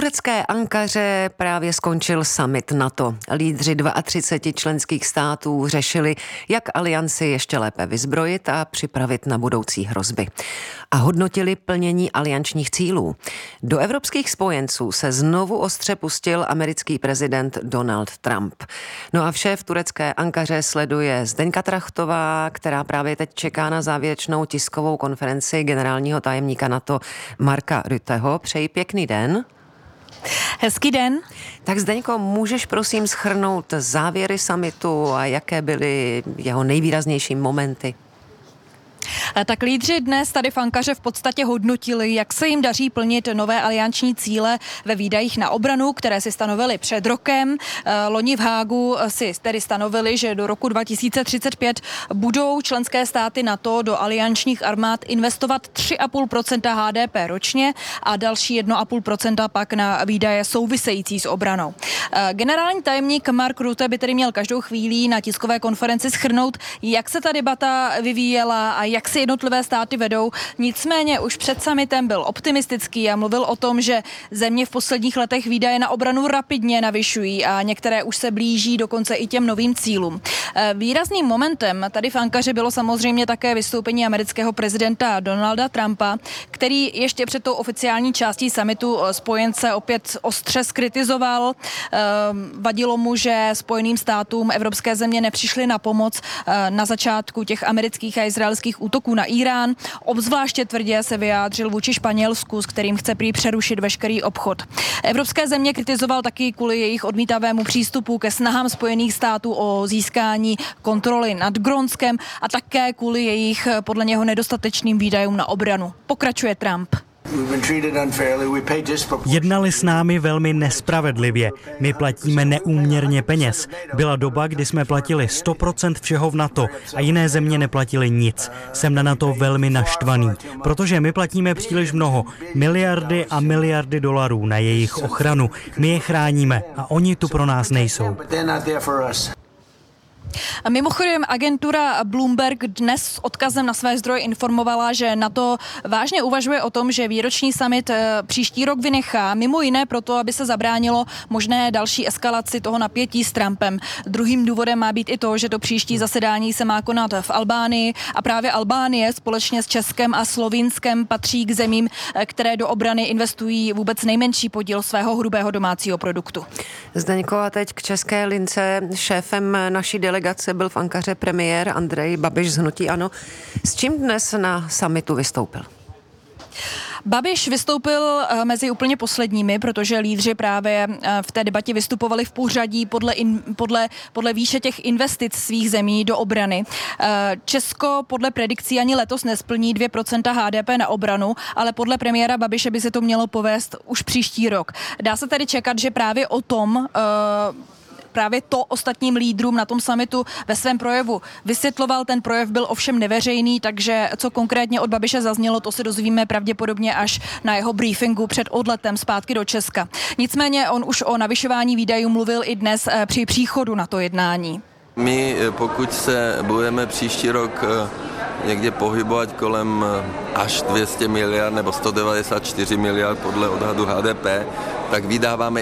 turecké Ankaře právě skončil summit NATO. Lídři 32 členských států řešili, jak alianci ještě lépe vyzbrojit a připravit na budoucí hrozby. A hodnotili plnění aliančních cílů. Do evropských spojenců se znovu ostře pustil americký prezident Donald Trump. No a vše v turecké Ankaře sleduje Zdeňka Trachtová, která právě teď čeká na závěrečnou tiskovou konferenci generálního tajemníka NATO Marka Rutteho. Přeji pěkný den. Hezký den. Tak Zdeňko, můžeš prosím shrnout závěry summitu a jaké byly jeho nejvýraznější momenty? Tak lídři dnes tady v Ankaře v podstatě hodnotili, jak se jim daří plnit nové alianční cíle ve výdajích na obranu, které si stanovili před rokem. Loni v Hágu si tedy stanovili, že do roku 2035 budou členské státy NATO do aliančních armád investovat 3,5% HDP ročně a další 1,5% pak na výdaje související s obranou. Generální tajemník Mark Rutte by tedy měl každou chvíli na tiskové konferenci shrnout, jak se ta debata vyvíjela a jak si jednotlivé státy vedou. Nicméně už před summitem byl optimistický a mluvil o tom, že země v posledních letech výdaje na obranu rapidně navyšují a některé už se blíží dokonce i těm novým cílům. Výrazným momentem tady v Ankaře bylo samozřejmě také vystoupení amerického prezidenta Donalda Trumpa, který ještě před tou oficiální částí summitu spojence opět ostře zkritizoval. Vadilo mu, že Spojeným státům evropské země nepřišly na pomoc na začátku těch amerických a izraelských útoků na Irán. Obzvláště tvrdě se vyjádřil vůči Španělsku, s kterým chce prý přerušit veškerý obchod. Evropské země kritizoval taky kvůli jejich odmítavému přístupu ke snahám Spojených států o získání kontroly nad Grónskem a také kvůli jejich podle něho nedostatečným výdajům na obranu. Pokračuje Trump. Jednali s námi velmi nespravedlivě. My platíme neúměrně peněz. Byla doba, kdy jsme platili 100% všeho v NATO a jiné země neplatily nic. Jsem na NATO velmi naštvaný, protože my platíme příliš mnoho. Miliardy a miliardy dolarů na jejich ochranu. My je chráníme a oni tu pro nás nejsou. A mimochodem agentura Bloomberg dnes s odkazem na své zdroje informovala, že NATO vážně uvažuje o tom, že výroční summit příští rok vynechá, mimo jiné proto, aby se zabránilo možné další eskalaci toho napětí s Trumpem. Druhým důvodem má být i to, že to příští zasedání se má konat v Albánii a právě Albánie společně s Českem a Slovinskem patří k zemím, které do obrany investují vůbec nejmenší podíl svého hrubého domácího produktu. Zdeňko, a teď k české lince. Šéfem naší delegace byl v Ankaře premiér Andrej Babiš z hnutí ANO. S čím dnes na summitu vystoupil? Babiš vystoupil mezi úplně posledními, protože lídři právě v té debatě vystupovali v pořadí podle výše těch investic svých zemí do obrany. Česko podle predikcí ani letos nesplní 2% HDP na obranu, ale podle premiéra Babiše by se to mělo povést už příští rok. Dá se tedy čekat, že právě o tom právě to ostatním lídrům na tom summitu ve svém projevu vysvětloval. Ten projev byl ovšem neveřejný, takže co konkrétně od Babiše zaznělo, to se dozvíme pravděpodobně až na jeho briefingu před odletem zpátky do Česka. Nicméně on už o navyšování výdajů mluvil i dnes při příchodu na to jednání. My, pokud se budeme příští rok někde pohybovat kolem až 200 miliard nebo 194 miliard podle odhadu HDP, tak vydáváme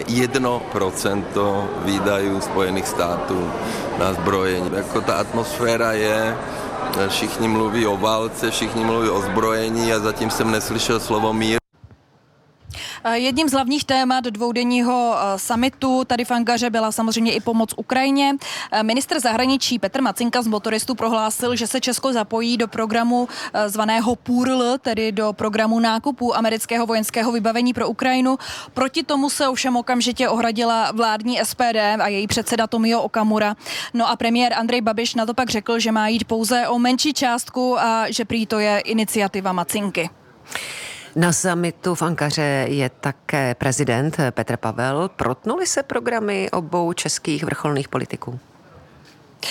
1% výdajů Spojených států na zbrojení. Jako ta atmosféra je, všichni mluví o válce, všichni mluví o zbrojení a zatím jsem neslyšel slovo mír. Jedním z hlavních témat dvoudenního summitu tady v Ankaře byla samozřejmě i pomoc Ukrajině. Ministr zahraničí Petr Macinka z Motoristů prohlásil, že se Česko zapojí do programu zvaného PURL, tedy do programu nákupu amerického vojenského vybavení pro Ukrajinu. Proti tomu se ovšem okamžitě ohradila vládní SPD a její předseda Tomio Okamura. No a premiér Andrej Babiš na to pak řekl, že má jít pouze o menší částku a že prý to je iniciativa Macinky. Na summitu v Ankaře je také prezident Petr Pavel. Protnuly se programy obou českých vrcholných politiků?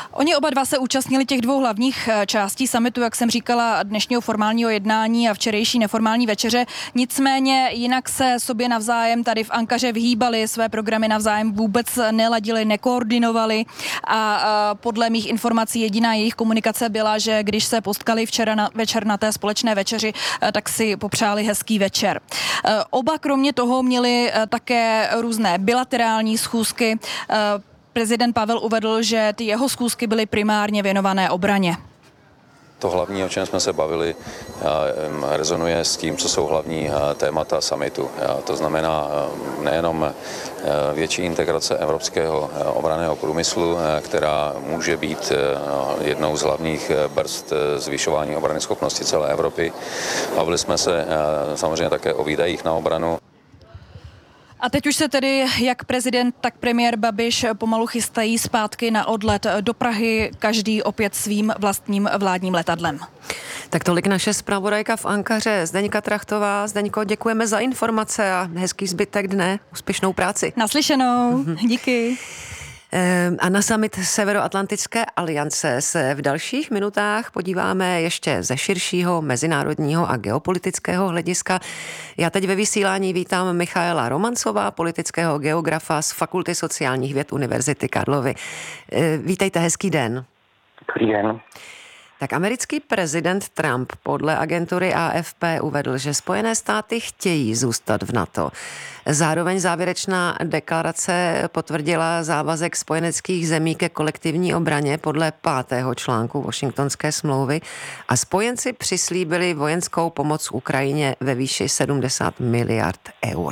Oni oba dva se účastnili těch dvou hlavních částí summitu, jak jsem říkala, dnešního formálního jednání a včerejší neformální večeře. Nicméně jinak se sobě navzájem tady v Ankaře vyhýbali, své programy navzájem vůbec neladili, nekoordinovali a podle mých informací jediná jejich komunikace byla, že když se potkali včera večer na té společné večeři, tak si popřáli hezký večer. Oba kromě toho měli také různé bilaterální schůzky. Prezident Pavel uvedl, že ty jeho schůzky byly primárně věnované obraně. To hlavní, o čem jsme se bavili, rezonuje s tím, co jsou hlavní témata summitu. To znamená nejenom větší integrace evropského obranného průmyslu, která může být jednou z hlavních brzd zvyšování obrany schopnosti celé Evropy. Bavili jsme se samozřejmě také o výdajích na obranu. A teď už se tedy jak prezident, tak premiér Babiš pomalu chystají zpátky na odlet do Prahy, každý opět svým vlastním vládním letadlem. Tak tolik naše zpravodajka v Ankaře Zdeňka Trachtová. Zdeňko, děkujeme za informace a hezký zbytek dne, úspěšnou práci. Naslyšenou, díky. A na summit Severoatlantické aliance se v dalších minutách podíváme ještě ze širšího mezinárodního a geopolitického hlediska. Já teď ve vysílání vítám Michaela Romancová, politického geografa z Fakulty sociálních věd Univerzity Karlovy. Vítejte, hezký den. Dobrý den. Tak americký prezident Trump podle agentury AFP uvedl, že Spojené státy chtějí zůstat v NATO. Zároveň závěrečná deklarace potvrdila závazek spojeneckých zemí ke kolektivní obraně podle 5. článku Washingtonské smlouvy a spojenci přislíbili vojenskou pomoc Ukrajině ve výši 70 miliard eur.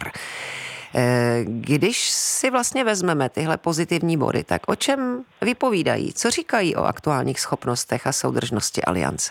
Když si vlastně vezmeme tyhle pozitivní body, tak o čem vypovídají? Co říkají o aktuálních schopnostech a soudržnosti aliance?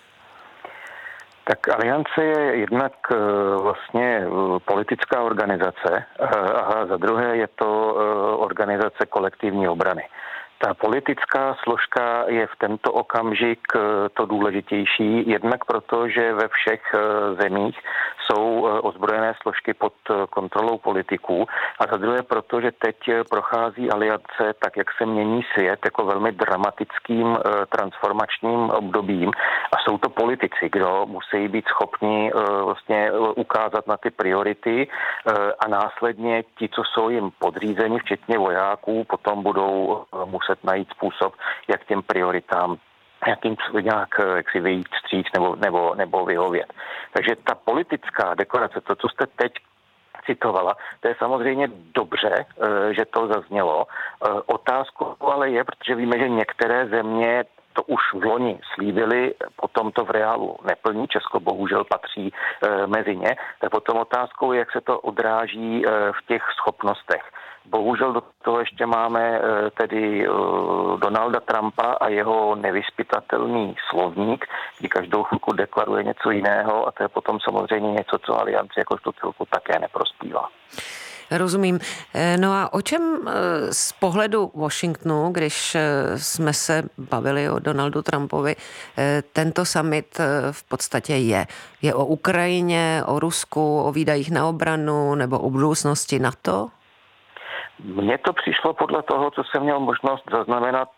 Tak aliance je jednak vlastně politická organizace a za druhé je to organizace kolektivní obrany. Ta politická složka je v tento okamžik to důležitější, jednak proto, že ve všech zemích jsou ozbrojené složky pod kontrolou politiků a za druhé proto, že teď prochází aliance tak, jak se mění svět, jako velmi dramatickým transformačním obdobím a jsou to politici, kdo musí být schopni vlastně ukázat na ty priority a následně ti, co jsou jim podřízeni, včetně vojáků, potom budou muset najít způsob, jak těm prioritám nějak si vyjít vstříc nebo vyhovět. Takže ta politická deklarace, to, co jste teď citovala, to je samozřejmě dobře, že to zaznělo. Otázkou ale je, protože víme, že některé země to už v loni slíbili, potom to v reálu neplní, Česko bohužel patří mezi ně, tak potom otázkou je, jak se to odráží v těch schopnostech. Bohužel do toho ještě máme tedy Donalda Trumpa a jeho nevyzpytatelný slovník, kdy každou chvilku deklaruje něco jiného a to je potom samozřejmě něco, co alianci jakožto celku také neprospívá. Rozumím. No a o čem z pohledu Washingtonu, když jsme se bavili o Donaldu Trumpovi, tento summit v podstatě je? Je o Ukrajině, o Rusku, o výdajích na obranu nebo o budoucnosti NATO? Mně to přišlo podle toho, co jsem měl možnost zaznamenat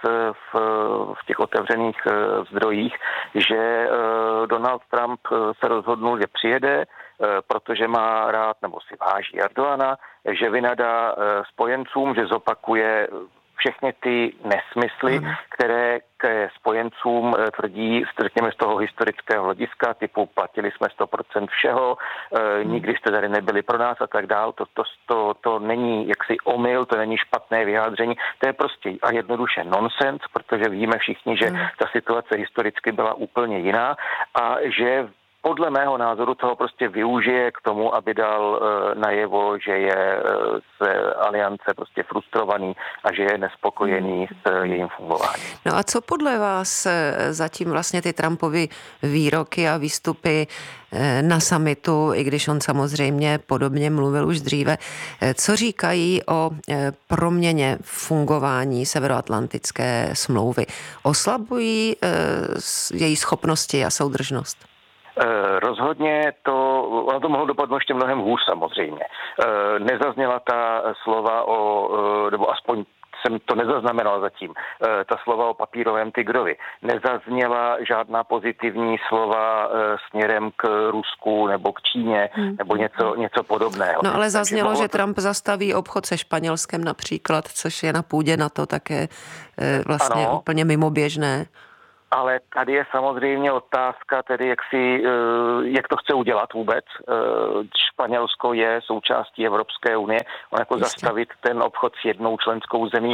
v těch otevřených zdrojích, že Donald Trump se rozhodnul, že přijede, protože má rád nebo si váží Erdogana, že vynadá spojencům, že zopakuje všechny ty nesmysly, které ke spojencům tvrdí, řekněme z toho historického hlediska, typu platili jsme 100% všeho, nikdy jste tady nebyli pro nás a tak dál. To není jaksi omyl, to není špatné vyjádření, to je prostě a jednoduše nonsens, protože víme všichni, že ta situace historicky byla úplně jiná a že podle mého názoru toho prostě využije k tomu, aby dal najevo, že je z aliance prostě frustrovaný a že je nespokojený s jejím fungováním. No a co podle vás zatím vlastně ty Trumpovy výroky a výstupy na summitu, i když on samozřejmě podobně mluvil už dříve, co říkají o proměně fungování Severoatlantické smlouvy? Oslabují její schopnosti a soudržnost? Rozhodně ono to mohlo dopadnout ještě mnohem hůř samozřejmě. Nezazněla ta slova nebo aspoň jsem to nezaznamenal zatím ta slova o papírovém tygrovi. Nezazněla žádná pozitivní slova směrem k Rusku nebo k Číně nebo něco podobného. No ale zaznělo, že Trump zastaví obchod se Španělskem například, což je na půdě NATO také vlastně úplně mimoběžné. Ale tady je samozřejmě otázka, tedy jak to chce udělat vůbec. Španělsko je součástí Evropské unie, jako zastavit ten obchod s jednou členskou zemí,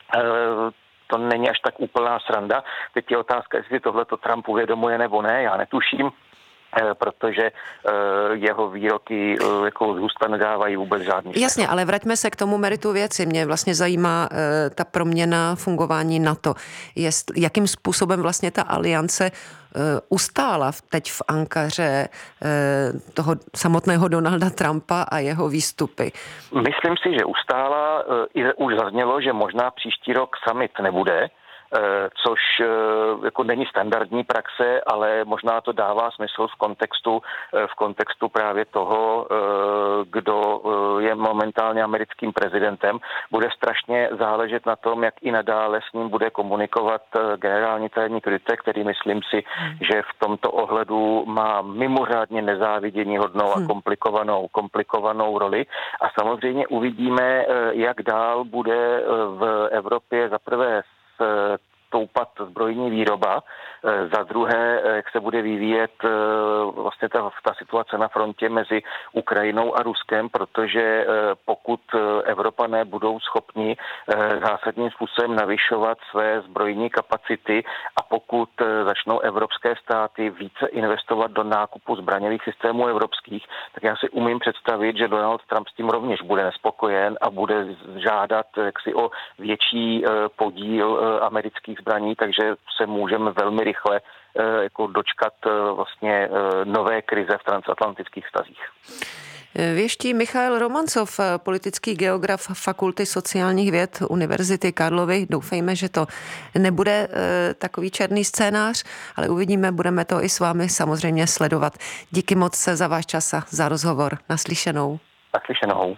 to není až tak úplná sranda. Teď je otázka, jestli tohle to Trump uvědomuje nebo ne, já netuším, protože jeho výroky jako z ústa nedávají vůbec žádný. Jasně, ale vraťme se k tomu meritu věci. Mě vlastně zajímá ta proměna fungování NATO. Jakým způsobem vlastně ta aliance ustála teď v Ankaře toho samotného Donalda Trumpa a jeho výstupy? Myslím si, že ustála. Už zaznělo, že možná příští rok summit nebude, což jako není standardní praxe, ale možná to dává smysl v kontextu právě toho, kdo je momentálně americkým prezidentem. Bude strašně záležet na tom, jak i nadále s ním bude komunikovat generální tajemník Rutte, který myslím si, že v tomto ohledu má mimořádně nezáviděníhodnou a komplikovanou roli. A samozřejmě uvidíme, jak dál bude v Evropě zaprvé stoupat zbrojní výroba, za druhé, jak se bude vyvíjet vlastně ta situace na frontě mezi Ukrajinou a Ruskem, protože pokud Evropané budou schopni zásadním způsobem navyšovat své zbrojní kapacity a pokud začnou evropské státy více investovat do nákupu zbraňových systémů evropských, tak já si umím představit, že Donald Trump s tím rovněž bude nespokojen a bude žádat jaksi o větší podíl amerických zbraní, takže se můžeme velmi rychle jako dočkat vlastně nové krize v transatlantických vztazích. Věští Michail Romancov, politický geograf Fakulty sociálních věd Univerzity Karlovy. Doufejme, že to nebude takový černý scénář, ale uvidíme, budeme to i s vámi samozřejmě sledovat. Díky moc za váš čas a za rozhovor. Naslyšenou. Naslyšenou.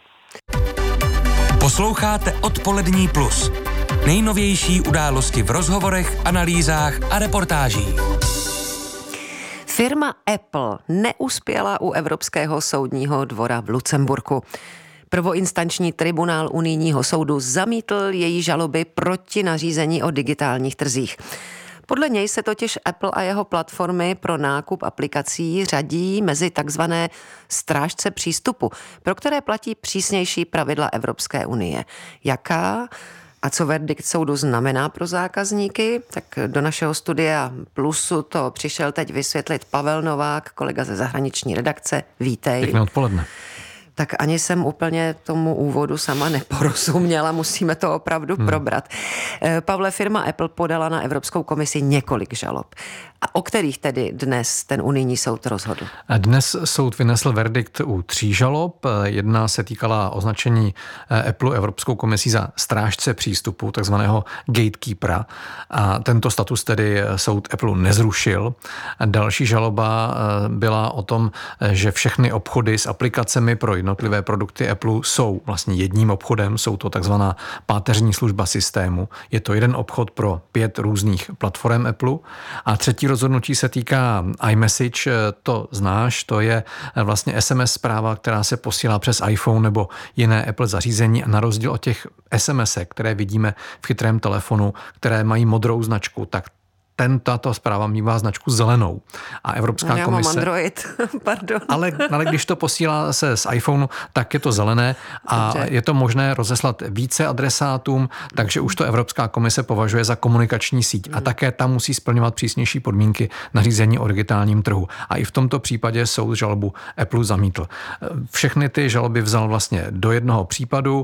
Posloucháte Odpolední plus. Nejnovější události v rozhovorech, analýzách a reportážích. Firma Apple neuspěla u Evropského soudního dvora v Lucemburku. Prvoinstanční tribunál unijního soudu zamítl její žaloby proti nařízení o digitálních trzích. Podle něj se totiž Apple a jeho platformy pro nákup aplikací řadí mezi takzvané strážce přístupu, pro které platí přísnější pravidla Evropské unie. Jaká a co verdikt soudu znamená pro zákazníky? Tak do našeho studia Plusu to přišel teď vysvětlit Pavel Novák, kolega ze zahraniční redakce. Vítej. Pěkné odpoledne. Tak ani jsem úplně tomu úvodu sama neporozuměla, musíme to opravdu probrat. Pavle, firma Apple podala na Evropskou komisi několik žalob. A o kterých tedy dnes ten unijní soud rozhodl? Dnes soud vynesl verdikt u 3 žalob. Jedna se týkala označení Apple Evropskou komisí za strážce přístupu, takzvaného gatekeepera. A tento status tedy soud Apple nezrušil. Další žaloba byla o tom, že všechny obchody s aplikacemi pro jednotlivé produkty Apple jsou vlastně jedním obchodem, jsou to takzvaná páteřní služba systému. Je to jeden obchod pro 5 různých platform Apple. A třetí rozhodnutí se týká iMessage, to znáš, to je vlastně SMS zpráva, která se posílá přes iPhone nebo jiné Apple zařízení a na rozdíl od těch SMS-ek, které vidíme v chytrém telefonu, které mají modrou značku, tak tato zpráva mívá značku zelenou. A Evropská Já komise... mám Android, pardon. Ale když to posílá se z iPhoneu, tak je to zelené a dobře. Je to možné rozeslat více adresátům, takže už to Evropská komise považuje za komunikační síť. A také tam musí splňovat přísnější podmínky nařízení o digitálním trhu. A i v tomto případě soud žalobu Apple zamítl. Všechny ty žaloby vzal vlastně do jednoho případu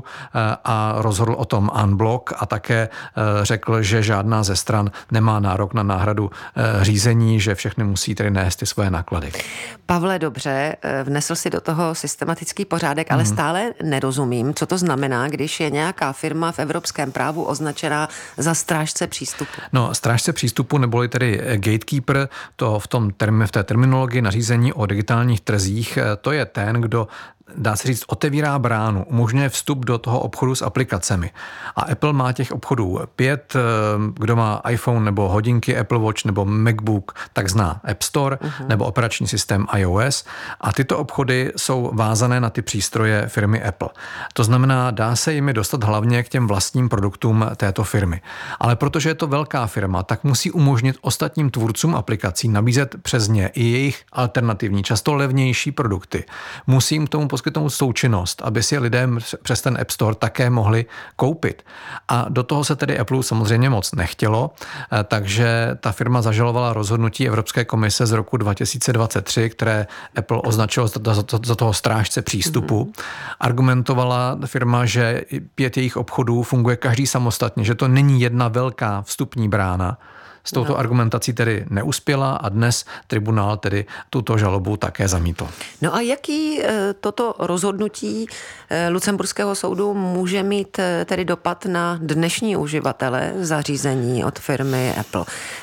a rozhodl o tom en bloc a také řekl, že žádná ze stran nemá nárok na náhradu řízení, že všechny musí tedy nést ty svoje náklady. Pavle, dobře, vnesl si do toho systematický pořádek, ale stále nerozumím, co to znamená, když je nějaká firma v evropském právu označená za strážce přístupu. No, strážce přístupu neboli tedy gatekeeper, to v té terminologii nařízení o digitálních trzích, to je ten, kdo dá se říct, otevírá bránu, umožňuje vstup do toho obchodu s aplikacemi. A Apple má těch obchodů 5, kdo má iPhone nebo hodinky Apple Watch nebo MacBook, tak zná App Store nebo operační systém iOS a tyto obchody jsou vázané na ty přístroje firmy Apple. To znamená, dá se jimi dostat hlavně k těm vlastním produktům této firmy. Ale protože je to velká firma, tak musí umožnit ostatním tvůrcům aplikací nabízet přes ně i jejich alternativní, často levnější produkty. Musí jim k tomu poskytnout součinnost, aby si lidé přes ten App Store také mohli koupit. A do toho se tedy Apple samozřejmě moc nechtělo, takže ta firma zažalovala rozhodnutí Evropské komise z roku 2023, které Apple označilo za toho strážce přístupu. Argumentovala firma, že 5 jejich obchodů funguje každý samostatně, že to není jedna velká vstupní brána. S touto argumentací tedy neuspěla a dnes tribunál tedy tuto žalobu také zamítl. No a jaký toto rozhodnutí Lucemburského soudu může mít tedy dopad na dnešní uživatele zařízení od firmy Apple?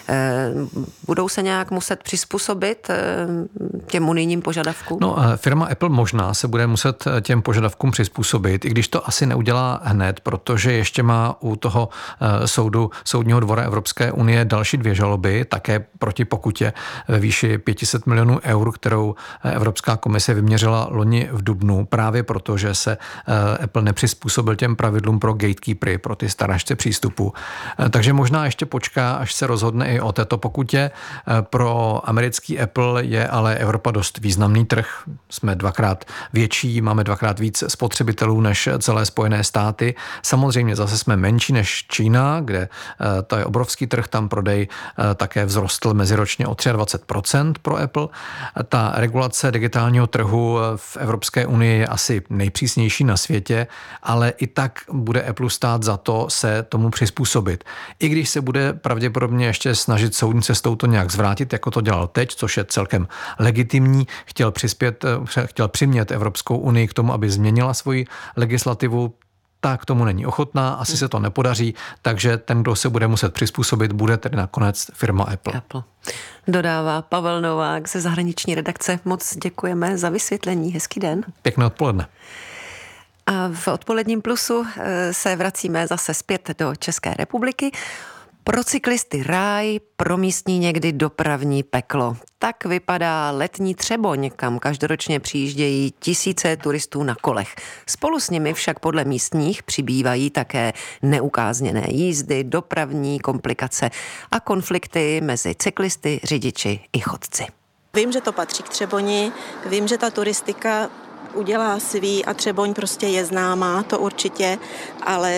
Budou se nějak muset přizpůsobit těm unijním požadavkům? No, firma Apple možná se bude muset těm požadavkům přizpůsobit, i když to asi neudělá hned, protože ještě má u toho Soudního dvora Evropské unie další 2 žaloby, také proti pokutě ve výši 500 milionů eur, kterou Evropská komise vyměřila loni v dubnu, právě proto, že se Apple nepřizpůsobil těm pravidlům pro gatekeepery, pro ty strážce přístupu. Takže možná ještě počká, až se rozhodne i o této pokutě. Pro americký Apple je ale Evropa dost významný trh. Jsme 2x větší, máme 2x víc spotřebitelů než celé Spojené státy. Samozřejmě zase jsme menší než Čína, kde to je obrovský trh, tam prodej také vzrostl meziročně o 23% pro Apple. Ta regulace digitálního trhu v Evropské unii je asi nejpřísnější na světě, ale i tak bude Apple stát za to se tomu přizpůsobit. I když se bude pravděpodobně ještě snažit soudní cestou to nějak zvrátit, jako to dělal teď, což je celkem legitimní, chtěl přimět Evropskou unii k tomu, aby změnila svoji legislativu, tak k tomu není ochotná, asi se to nepodaří, takže ten, kdo se bude muset přizpůsobit, bude tedy nakonec firma Apple. Dodává Pavel Novák ze zahraniční redakce. Moc děkujeme za vysvětlení. Hezký den. Pěkné odpoledne. A v odpoledním plusu se vracíme zase zpět do České republiky. Pro cyklisty ráj, pro místní někdy dopravní peklo. Tak vypadá letní Třeboň, kam každoročně přijíždějí tisíce turistů na kolech. Spolu s nimi však podle místních přibývají také neukázněné jízdy, dopravní komplikace a konflikty mezi cyklisty, řidiči i chodci. Vím, že to patří k Třeboni, vím, že ta turistika udělá svý a Třeboň prostě je známá, to určitě, ale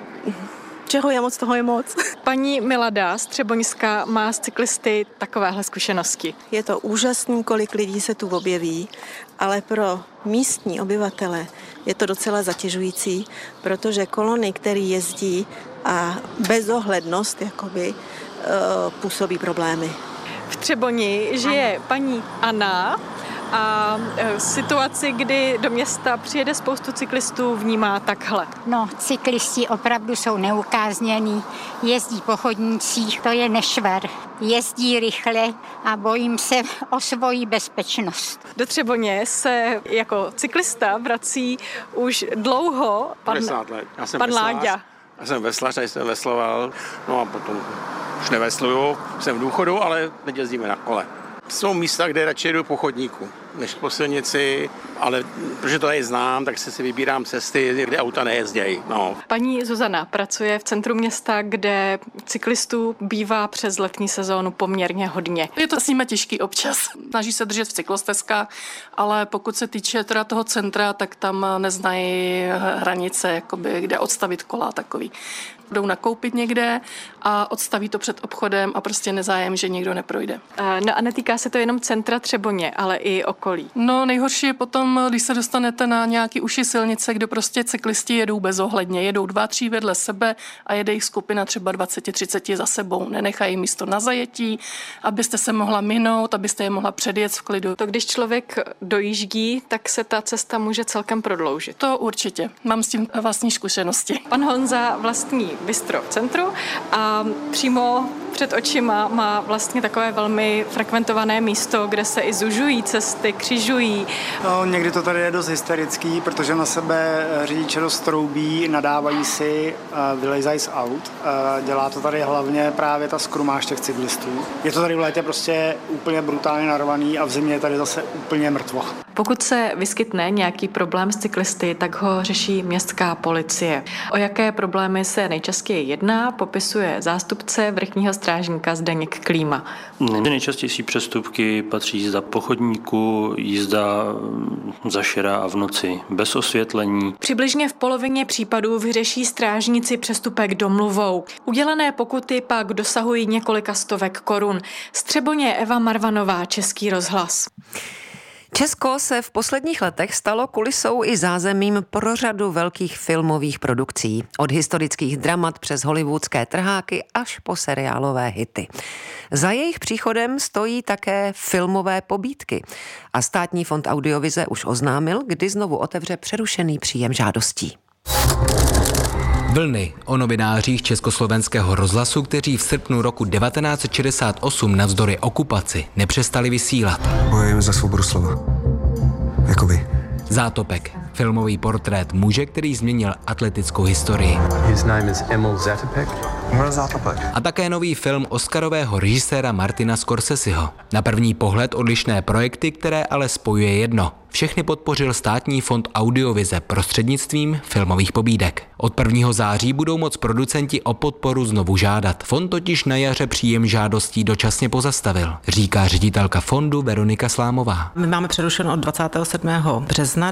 čeho je moc, toho je moc. Paní Milada z Třeboňska má z cyklisty takovéhle zkušenosti. Je to úžasný, kolik lidí se tu objeví, ale pro místní obyvatele je to docela zatěžující, protože kolony, které jezdí a bezohlednost jakoby působí problémy. V Třeboni žije paní Anna a situaci, kdy do města přijede spoustu cyklistů, vnímá takhle. No, cyklisti opravdu jsou neukáznění, jezdí po chodnících, to je nešvar. Jezdí rychle a bojím se o svoji bezpečnost. Do Třeboně se jako cyklista vrací už dlouho pan Láďa. Já jsem veslař, tady jsem vesloval, no a potom už nevesluju, jsem v důchodu, ale teď jezdíme na kole. Jsou místa, kde radši jdu po chodníku, než po silnici, ale protože to tady znám, tak si vybírám cesty, kde auta nejezdějí. No. Paní Zuzana pracuje v centru města, kde cyklistů bývá přes letní sezónu poměrně hodně. Je to s nimi těžký občas. Snaží se držet v cyklostezkách, ale pokud se týče teda toho centra, tak tam neznají hranice, jakoby, kde odstavit kola takový. Jdou nakoupit někde a odstaví to před obchodem a prostě nezájem, že někdo neprojde. No a netýká se to jenom centra Třeboně, ale i okolí. No nejhorší je potom, když se dostanete na nějaký uši silnice, kde prostě cyklisti jedou bezohledně. Jedou 2-3 vedle sebe a jede jich skupina třeba 20-30 za sebou. Nenechají místo na zajetí, abyste se mohla minout, abyste je mohla předjet v klidu. To když člověk dojíždí, tak se ta cesta může celkem prodloužit. To určitě. Mám s tím vlastní zkušenosti. Pan Honza vlastní bistro v centru a přímo před očima má vlastně takové velmi frekventované místo, kde se i zužují cesty, křižují. No, někdy to tady je dost hysterický, protože na sebe řidiče dost troubí, nadávají si, vylejzají z aut. Dělá to tady hlavně právě ta skrumáž těch cyklistů. Je to tady v létě prostě úplně brutálně narvaný a v zimě je tady zase úplně mrtvo. Pokud se vyskytne nějaký problém s cyklisty, tak ho řeší městská policie. O jaké problémy se nejčastěji jedná, popisuje zástupce vrchního strážníka Zdeněk Klíma. Nejčastější přestupky patří jízda po chodníku, jízda za šera a v noci bez osvětlení. Přibližně v polovině případů vyřeší strážníci přestupek domluvou. Udělené pokuty pak dosahují několika stovek korun. Střeboně Eva Marvanová, Český rozhlas. Česko se v posledních letech stalo kulisou i zázemím pro řadu velkých filmových produkcí. Od historických dramat přes hollywoodské trháky až po seriálové hity. Za jejich příchodem stojí také filmové pobídky. A Státní fond audiovize už oznámil, kdy znovu otevře přerušený příjem žádostí. Vlny o novinářích Československého rozhlasu, kteří v srpnu roku 1968 navzdory okupaci nepřestali vysílat. Bojujeme za svobodu slova. Jako vy. Zátopek. Filmový portrét muže, který změnil atletickou historii. His name is Emil Zatopek. A také nový film oscarového režiséra Martina Scorseseho. Na první pohled odlišné projekty, které ale spojuje jedno. Všechny podpořil Státní fond audiovize prostřednictvím filmových pobídek. Od 1. září budou moct producenti o podporu znovu žádat. Fond totiž na jaře příjem žádostí dočasně pozastavil, říká ředitelka fondu Veronika Slámová. My máme přerušeno od 27. března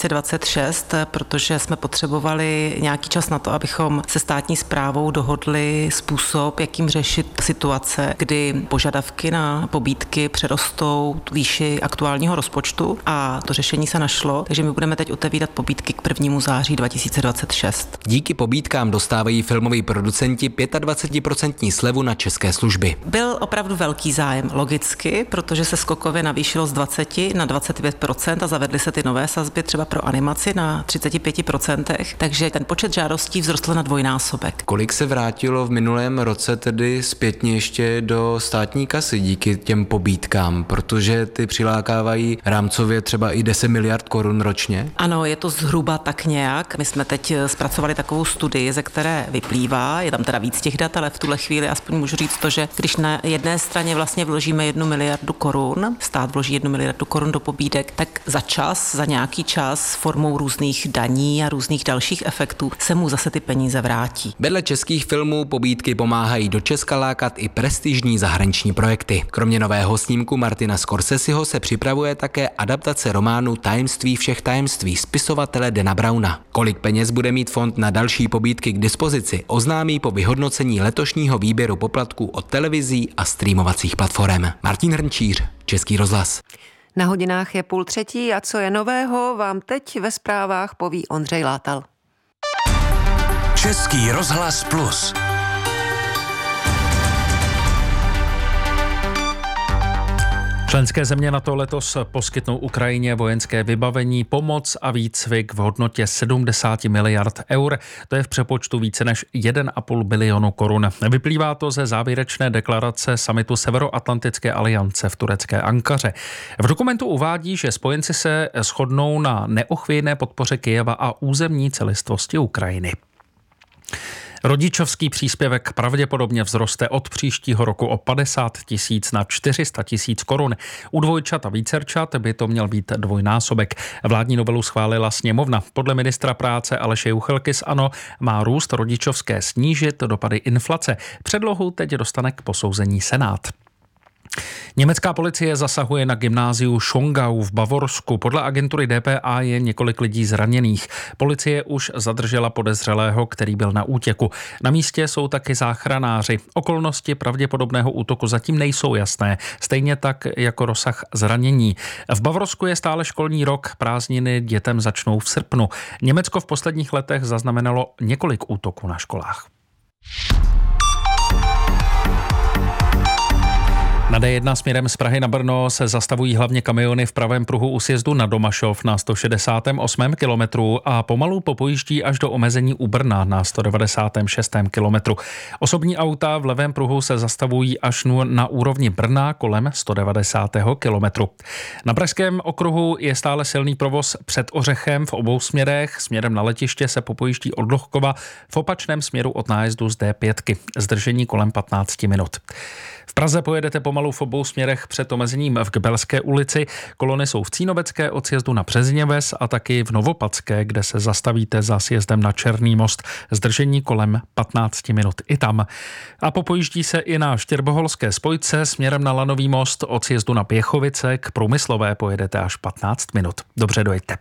2026, protože jsme potřebovali nějaký čas na to, abychom se státní správou dohodli způsob, jakým řešit situace, kdy požadavky na pobídky přerostou výši aktuálního rozpočtu a to řešení se našlo, takže my budeme teď otevírat pobídky k 1. září 2026. Díky pobídkám dostávají filmoví producenti 25% slevu na české služby. Byl opravdu velký zájem, logicky, protože se skokově navýšilo z 20 na 25% a zavedly se ty nové sazby třeba pro animaci na 35%, takže ten počet žádostí vzrostl na dvojnásobek. Kolik se vrátilo v minulém roce tedy zpětně ještě do státní kasy díky těm pobídkám, protože ty přilákávají rámcově třeba i 10 miliard korun ročně? Ano, je to zhruba tak nějak. My jsme teď zpracovali takovou studii, ze které vyplývá, je tam teda víc těch dat, ale v tuhle chvíli aspoň můžu říct to, že když na jedné straně vlastně vložíme 1 miliardu korun, stát vloží 1 miliardu korun do pobídek, tak za nějaký čas formou různých daní a různých dalších efektů se mu zase ty peníze vrátí. Vedle českých filmů pobídky pomáhají do Česka lákat i prestižní zahraniční projekty. Kromě nového snímku Martina Scorseseho se připravuje také adaptace románu Tajemství všech tajemství spisovatele Dana Browna. Kolik peněz bude mít fond na další pobídky k dispozici, oznámí po vyhodnocení letošního výběru poplatků od televizí a streamovacích platform. Martin Hrnčíř, Český rozhlas. Na hodinách je 2:30 a co je nového, vám teď ve zprávách poví Ondřej Látal. Český rozhlas Plus. Členské země NATO letos poskytnou Ukrajině vojenské vybavení, pomoc a výcvik v hodnotě 70 miliard eur. To je v přepočtu více než 1,5 bilionu korun. Vyplývá to ze závěrečné deklarace summitu Severoatlantické aliance v turecké Ankaře. V dokumentu uvádí, že spojenci se shodnou na neochvějné podpoře Kyjeva a územní celistvosti Ukrajiny. Rodičovský příspěvek pravděpodobně vzroste od příštího roku o 50 000 na 400 000 korun. U dvojčat a vícerčat by to měl být dvojnásobek. Vládní novelu schválila sněmovna. Podle ministra práce Aleše Juchelky z ANO má růst rodičovské snížit dopady inflace. Předlohu teď dostane k posouzení Senát. Německá policie zasahuje na gymnáziu Schongau v Bavorsku. Podle agentury DPA je několik lidí zraněných. Policie už zadržela podezřelého, který byl na útěku. Na místě jsou taky záchranáři. Okolnosti pravděpodobného útoku zatím nejsou jasné, stejně tak jako rozsah zranění. V Bavorsku je stále školní rok, prázdniny dětem začnou v srpnu. Německo v posledních letech zaznamenalo několik útoků na školách. Na D1 směrem z Prahy na Brno se zastavují hlavně kamiony v pravém pruhu u sjezdu na Domašov na 168. kilometru a pomalu popojíždí až do omezení u Brna na 196. kilometru. Osobní auta v levém pruhu se zastavují až na úrovni Brna kolem 190. kilometru. Na pražském okruhu je stále silný provoz před Ořechem v obou směrech. Směrem na letiště se popojíždí od Lohkova, v opačném směru od nájezdu z D5. Zdržení kolem 15 minut. V Praze pojedete pomalu v obou směrech před omezením v Kbelské ulici. Kolony jsou v Cínovecké od sjezdu na Březněves a taky v Novopadské, kde se zastavíte za sjezdem na Černý most. Zdržení kolem 15 minut i tam. A popojíždí se i na Štěrboholské spojce směrem na Lanový most od sjezdu na Pěchovice. K Průmyslové pojedete až 15 minut. Dobře dojďte.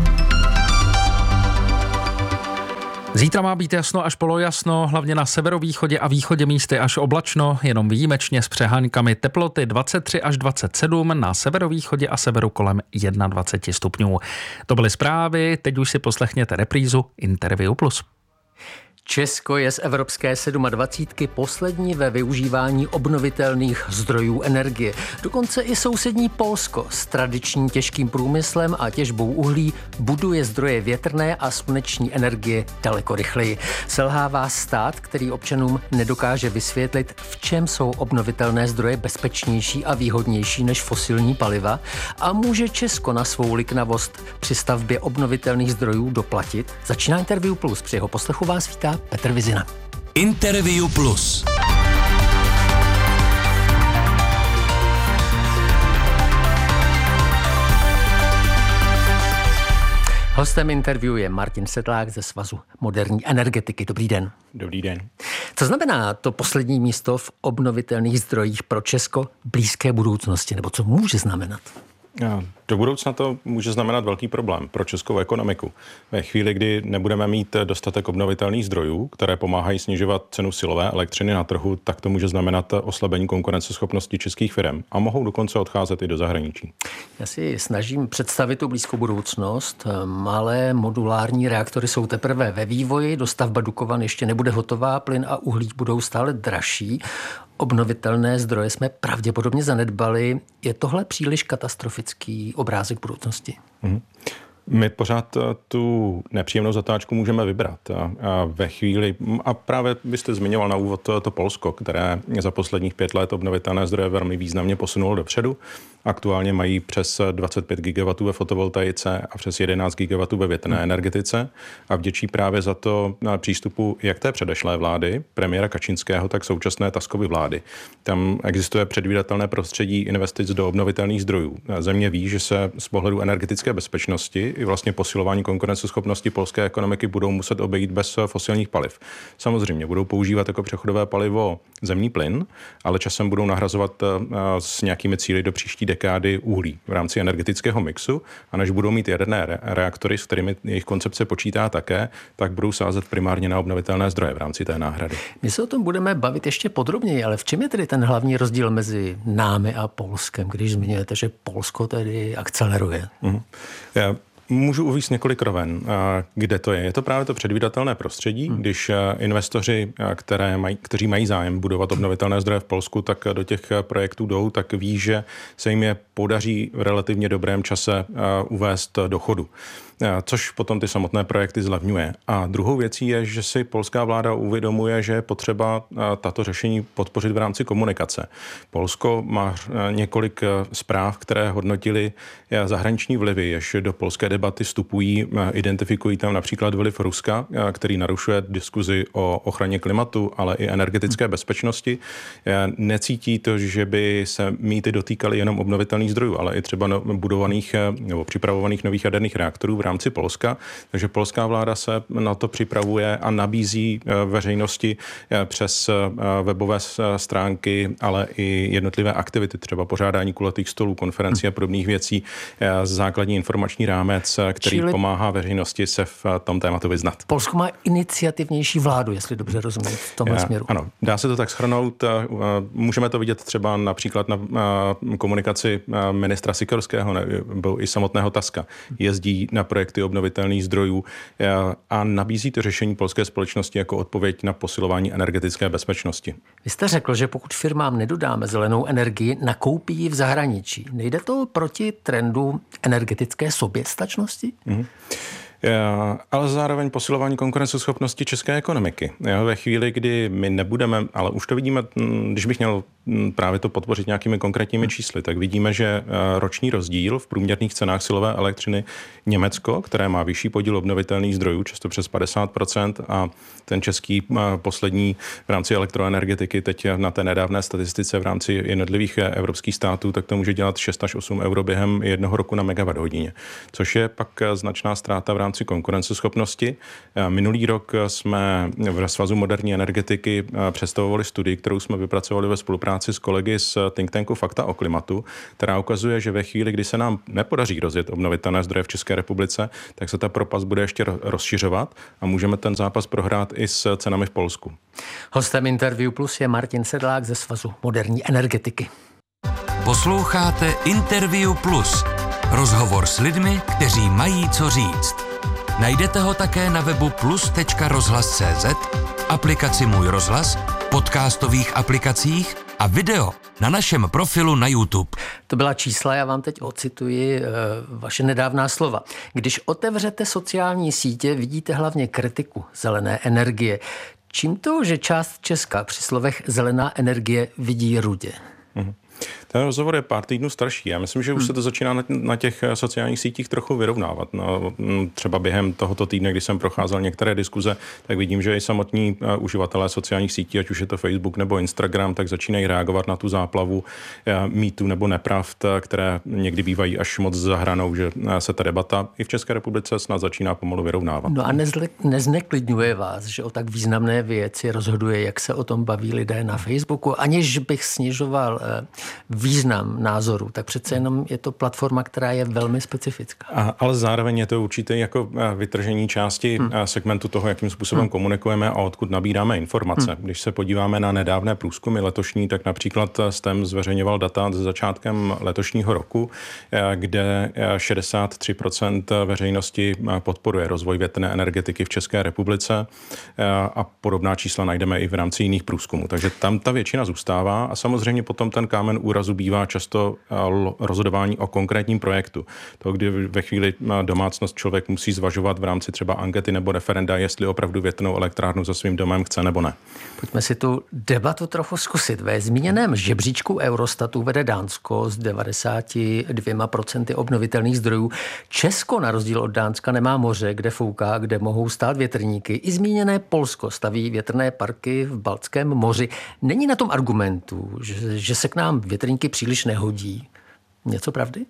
Zítra má být jasno až polojasno, hlavně na severovýchodě a východě místy až oblačno, jenom výjimečně s přehánkami teploty 23 až 27, na severovýchodě a severu kolem 21 stupňů. To byly zprávy, teď už si poslechněte reprízu Interview Plus. Česko je z evropské 27 poslední ve využívání obnovitelných zdrojů energie. Dokonce i sousední Polsko s tradičním těžkým průmyslem a těžbou uhlí buduje zdroje větrné a sluneční energie daleko rychleji. Selhává stát, který občanům nedokáže vysvětlit, v čem jsou obnovitelné zdroje bezpečnější a výhodnější než fosilní paliva, a může Česko na svou liknavost při stavbě obnovitelných zdrojů doplatit? Začíná Interview Plus. Při jeho poslechu vás vítá Petr Vizina. Interview Plus. Hostem interview je Martin Sedlák ze Svazu moderní energetiky. Dobrý den. Dobrý den. Co znamená to poslední místo v obnovitelných zdrojích pro Česko blízké budoucnosti, nebo co může znamenat? Do budoucna to může znamenat velký problém pro českou ekonomiku. Ve chvíli, kdy nebudeme mít dostatek obnovitelných zdrojů, které pomáhají snižovat cenu silové elektřiny na trhu, tak to může znamenat oslabení konkurenceschopnosti českých firm a mohou dokonce odcházet i do zahraničí. Já si snažím představit tu blízkou budoucnost. Malé modulární reaktory jsou teprve ve vývoji, dostavba Dukovan ještě nebude hotová, plyn a uhlík budou stále dražší. Obnovitelné zdroje jsme pravděpodobně zanedbali. Je tohle příliš katastrofický obrázek budoucnosti? My pořád tu nepříjemnou zatáčku můžeme vybrat. A ve chvíli, a právě byste zmiňoval na úvod to Polsko, které za posledních 5 let obnovitelné zdroje velmi významně posunulo dopředu. Aktuálně mají přes 25 gigawatů ve fotovoltaice a přes 11 gigawatů ve větrné energetice a vděčí právě za to přístupu jak té předešlé vlády, premiéra Kačinského, tak současné Taskovy vlády. Tam existuje předvídatelné prostředí investic do obnovitelných zdrojů. Země ví, že se z pohledu energetické bezpečnosti i vlastně posilování konkurenceschopnosti polské ekonomiky budou muset obejít bez fosilních paliv. Samozřejmě budou používat jako přechodové palivo zemní plyn, ale časem budou nahrazovat s nějakými cíli do příští dekády uhlí v rámci energetického mixu, a než budou mít jaderné reaktory, s kterými jejich koncepce počítá také, tak budou sázet primárně na obnovitelné zdroje v rámci té náhrady. My se o tom budeme bavit ještě podrobněji, ale v čem je tedy ten hlavní rozdíl mezi námi a Polskem, když zmiňujete, že Polsko tedy akceleruje? Můžu uvést několik roven, kde to je. Je to právě to předvídatelné prostředí, když investoři, kteří mají zájem budovat obnovitelné zdroje v Polsku, tak do těch projektů jdou, tak ví, že se jim je podaří v relativně dobrém čase uvést do chodu, což potom ty samotné projekty zlevňuje. A druhou věcí je, že si polská vláda uvědomuje, že je potřeba tato řešení podpořit v rámci komunikace. Polsko má několik zpráv, které hodnotily zahraniční vlivy, jež do polské debaty vstupují, identifikují tam například vliv Ruska, který narušuje diskuzi o ochraně klimatu, ale i energetické bezpečnosti. Necítí to, že by se mýty dotýkaly jenom obnovitelných zdrojů, ale i třeba budovaných nebo připravovaných nových jaderných reaktorů v rámci Polska. Takže polská vláda se na to připravuje a nabízí veřejnosti přes webové stránky, ale i jednotlivé aktivity, třeba pořádání kulatých stolů, konferencí a podobných věcí, základní informační rámec, který pomáhá veřejnosti se v tom tématu vyznat. Polsko má iniciativnější vládu, jestli dobře rozumím, v tomhle směru. Ano, dá se to tak shrnout. Můžeme to vidět třeba například na komunikaci ministra Sikorského nebo i samotného Taska. Jezdí na projekty obnovitelných zdrojů a nabízí to řešení polské společnosti jako odpověď na posilování energetické bezpečnosti. Vy jste řekl, že pokud firmám nedodáme zelenou energii, nakoupí ji v zahraničí. Nejde to proti trendu energetické soběstačnosti? Ale zároveň posilování konkurenceschopnosti české ekonomiky. Ve chvíli, kdy my nebudeme, ale už to vidíme, když bych měl právě to podpořit nějakými konkrétními čísly, tak vidíme, že roční rozdíl v průměrných cenách silové elektřiny Německo, které má vyšší podíl obnovitelných zdrojů, často přes 50%, a ten český poslední v rámci elektroenergetiky, teď na té nedávné statistice v rámci jednotlivých evropských států, tak to může dělat 6 až 8 euro během jednoho roku na megawatt hodině, což je pak značná ztráta v rámci konkurenceschopnosti. Minulý rok jsme v Svazu moderní energetiky představovali studii, kterou jsme vypracovali ve spolupráci s kolegy z think tanku Fakta o klimatu, která ukazuje, že ve chvíli, kdy se nám nepodaří rozjet obnovitelné zdroje v České republice, tak se ta propast bude ještě rozšiřovat a můžeme ten zápas prohrát i s cenami v Polsku. Hostem Interview Plus je Martin Sedlák ze Svazu moderní energetiky. Posloucháte Interview Plus. Rozhovor s lidmi, kteří mají co říct. Najdete ho také na webu plus.rozhlas.cz, aplikaci Můj rozhlas, podcastových aplikacích a video na našem profilu na YouTube. To byla čísla, já vám teď ocituji vaše nedávná slova. Když otevřete sociální sítě, vidíte hlavně kritiku zelené energie. Čím to, že část Česka při slovech zelená energie vidí rudě? Ten rozhovor je pár týdnů starší. Já myslím, že už se to začíná na těch sociálních sítích trochu vyrovnávat. No, třeba během tohoto týdne, když jsem procházel některé diskuze, tak vidím, že i samotní uživatelé sociálních sítí, ať už je to Facebook nebo Instagram, tak začínají reagovat na tu záplavu mýtů nebo nepravd, které někdy bývají až moc za hranou, že se ta debata i v České republice snad začíná pomalu vyrovnávat. No a nezneklidňuje vás, že o tak významné věci rozhoduje, jak se o tom baví lidé na Facebooku, aniž bych snižoval význam názoru, tak přece jenom je to platforma, která je velmi specifická. Ale zároveň je to určitě jako vytržení části segmentu toho, jakým způsobem komunikujeme a odkud nabíráme informace. Když se podíváme na nedávné průzkumy letošní, tak například STEM zveřejňoval data se začátkem letošního roku, kde 63% veřejnosti podporuje rozvoj větrné energetiky v České republice a podobná čísla najdeme i v rámci jiných průzkumů. Takže tam ta většina zůstává a samozřejmě potom ten kámen úrazu bývá často rozhodování o konkrétním projektu. To, kdy ve chvíli domácnost člověk musí zvažovat v rámci třeba ankety nebo referenda, jestli opravdu větrnou elektrárnu za svým domem chce nebo ne. Pojďme si tu debatu trochu zkusit. Ve zmíněném žebříčku Eurostatu vede Dánsko s 92% obnovitelných zdrojů. Česko na rozdíl od Dánska nemá moře, kde fouká, kde mohou stát větrníky. I zmíněné Polsko staví větrné parky v Baltském moři. Není na tom argumentu, že se k nám větrníky příliš nehodí. Něco pravdy?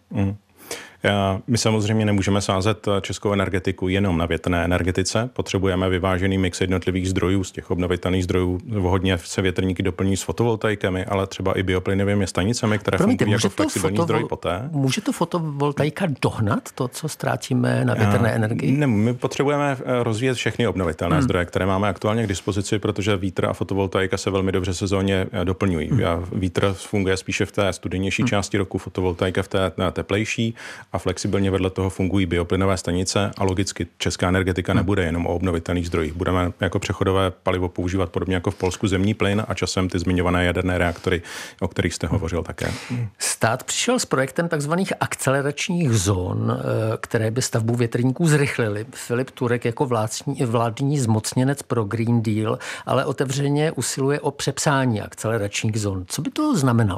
My samozřejmě nemůžeme sázet českou energetiku jenom na větrné energetice. Potřebujeme vyvážený mix jednotlivých zdrojů. Z těch obnovitelných zdrojů hodně se větrníky doplní s fotovoltaikami, ale třeba i bioplynovými stanicemi, které fungují jako flexibilní zdroj poté. Může to fotovoltaika dohnat to, co ztratíme na větrné energii? Ne, my potřebujeme rozvíjet všechny obnovitelné zdroje, které máme aktuálně k dispozici, protože vítr a fotovoltaika se velmi dobře sezónně doplňují. Vítr funguje spíše v té studenější části roku, fotovoltaika v té teplejší. A flexibilně vedle toho fungují bioplynové stanice a logicky česká energetika nebude jenom o obnovitelných zdrojích. Budeme jako přechodové palivo používat podobně jako v Polsku zemní plyn a časem ty zmiňované jaderné reaktory, o kterých jste hovořil také. Stát přišel s projektem takzvaných akceleračních zón, které by stavbu větrníků zrychlily. Filip Turek jako vládní zmocněnec pro Green Deal, ale otevřeně usiluje o přepsání akceleračních zón. Co by to znamenalo?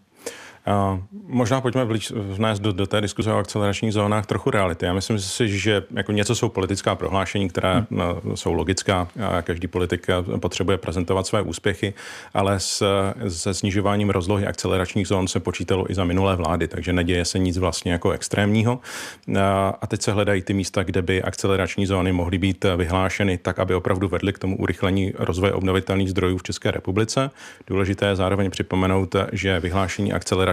Možná pojďme vnést do té diskuze o akceleračních zónách trochu reality. Já myslím si, že jako něco jsou politická prohlášení, která jsou logická. Každý politik potřebuje prezentovat své úspěchy, ale se snižováním rozlohy akceleračních zón se počítalo i za minulé vlády, takže neděje se nic vlastně jako extrémního. A teď se hledají ty místa, kde by akcelerační zóny mohly být vyhlášeny tak, aby opravdu vedly k tomu urychlení rozvoje obnovitelných zdrojů v České republice. Důležité je zároveň připomenout, že vyhlášení akceleračních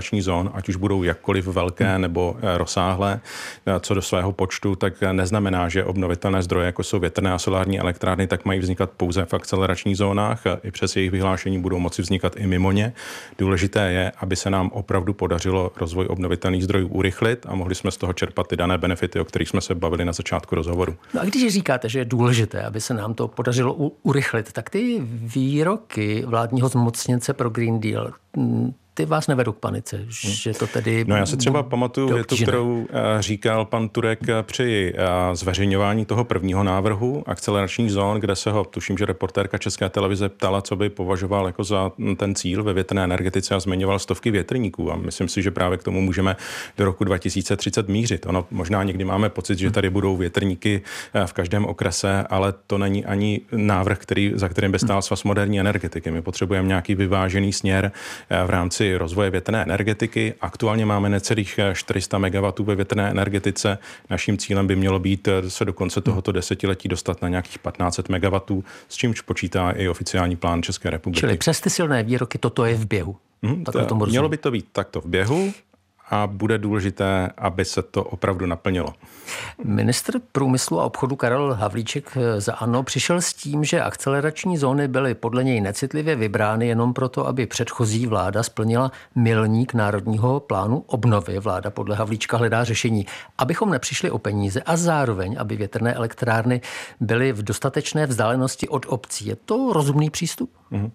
akcelerační zón, ať už budou jakkoliv velké nebo rozsáhlé, co do svého počtu, tak neznamená, že obnovitelné zdroje, jako jsou větrné a solární elektrárny, tak mají vznikat pouze v akceleračních zónách. I přes jejich vyhlášení budou moci vznikat i mimo ně. Důležité je, aby se nám opravdu podařilo rozvoj obnovitelných zdrojů urychlit a mohli jsme z toho čerpat ty dané benefity, o kterých jsme se bavili na začátku rozhovoru. No a když říkáte, že je důležité, aby se nám to podařilo urychlit, tak ty výroky vládního zmocněnce pro Green Deal, ty vás nevedou k panice, že to tedy... No já si třeba pamatuju větu, kterou říkal pan Turek při zveřejňování toho prvního návrhu akceleračních zón, kde se ho, tuším, že reportérka České televize ptala, co by považoval jako za ten cíl ve větrné energetice a zmiňoval stovky větrníků a myslím si, že právě k tomu můžeme do roku 2030 mířit. Ono možná někdy máme pocit, že tady budou větrníky v každém okrese, ale to není ani návrh, za kterým by stál Svaz moderní energetiky. My potřebujeme nějaký vyvážený směr v rámci rozvoje větrné energetiky. Aktuálně máme necelých 400 MW ve větrné energetice. Naším cílem by mělo být se do konce tohoto desetiletí dostat na nějakých 1500 MW, s čímž počítá i oficiální plán České republiky. Čili přes ty silné výroky toto je v běhu. Mělo by to být takto v běhu a bude důležité, aby se to opravdu naplnilo. Ministr průmyslu a obchodu Karel Havlíček za ANO přišel s tím, že akcelerační zóny byly podle něj necitlivě vybrány jenom proto, aby předchozí vláda splnila milník Národního plánu obnovy. Vláda podle Havlíčka hledá řešení, abychom nepřišli o peníze a zároveň, aby větrné elektrárny byly v dostatečné vzdálenosti od obcí. Je to rozumný přístup?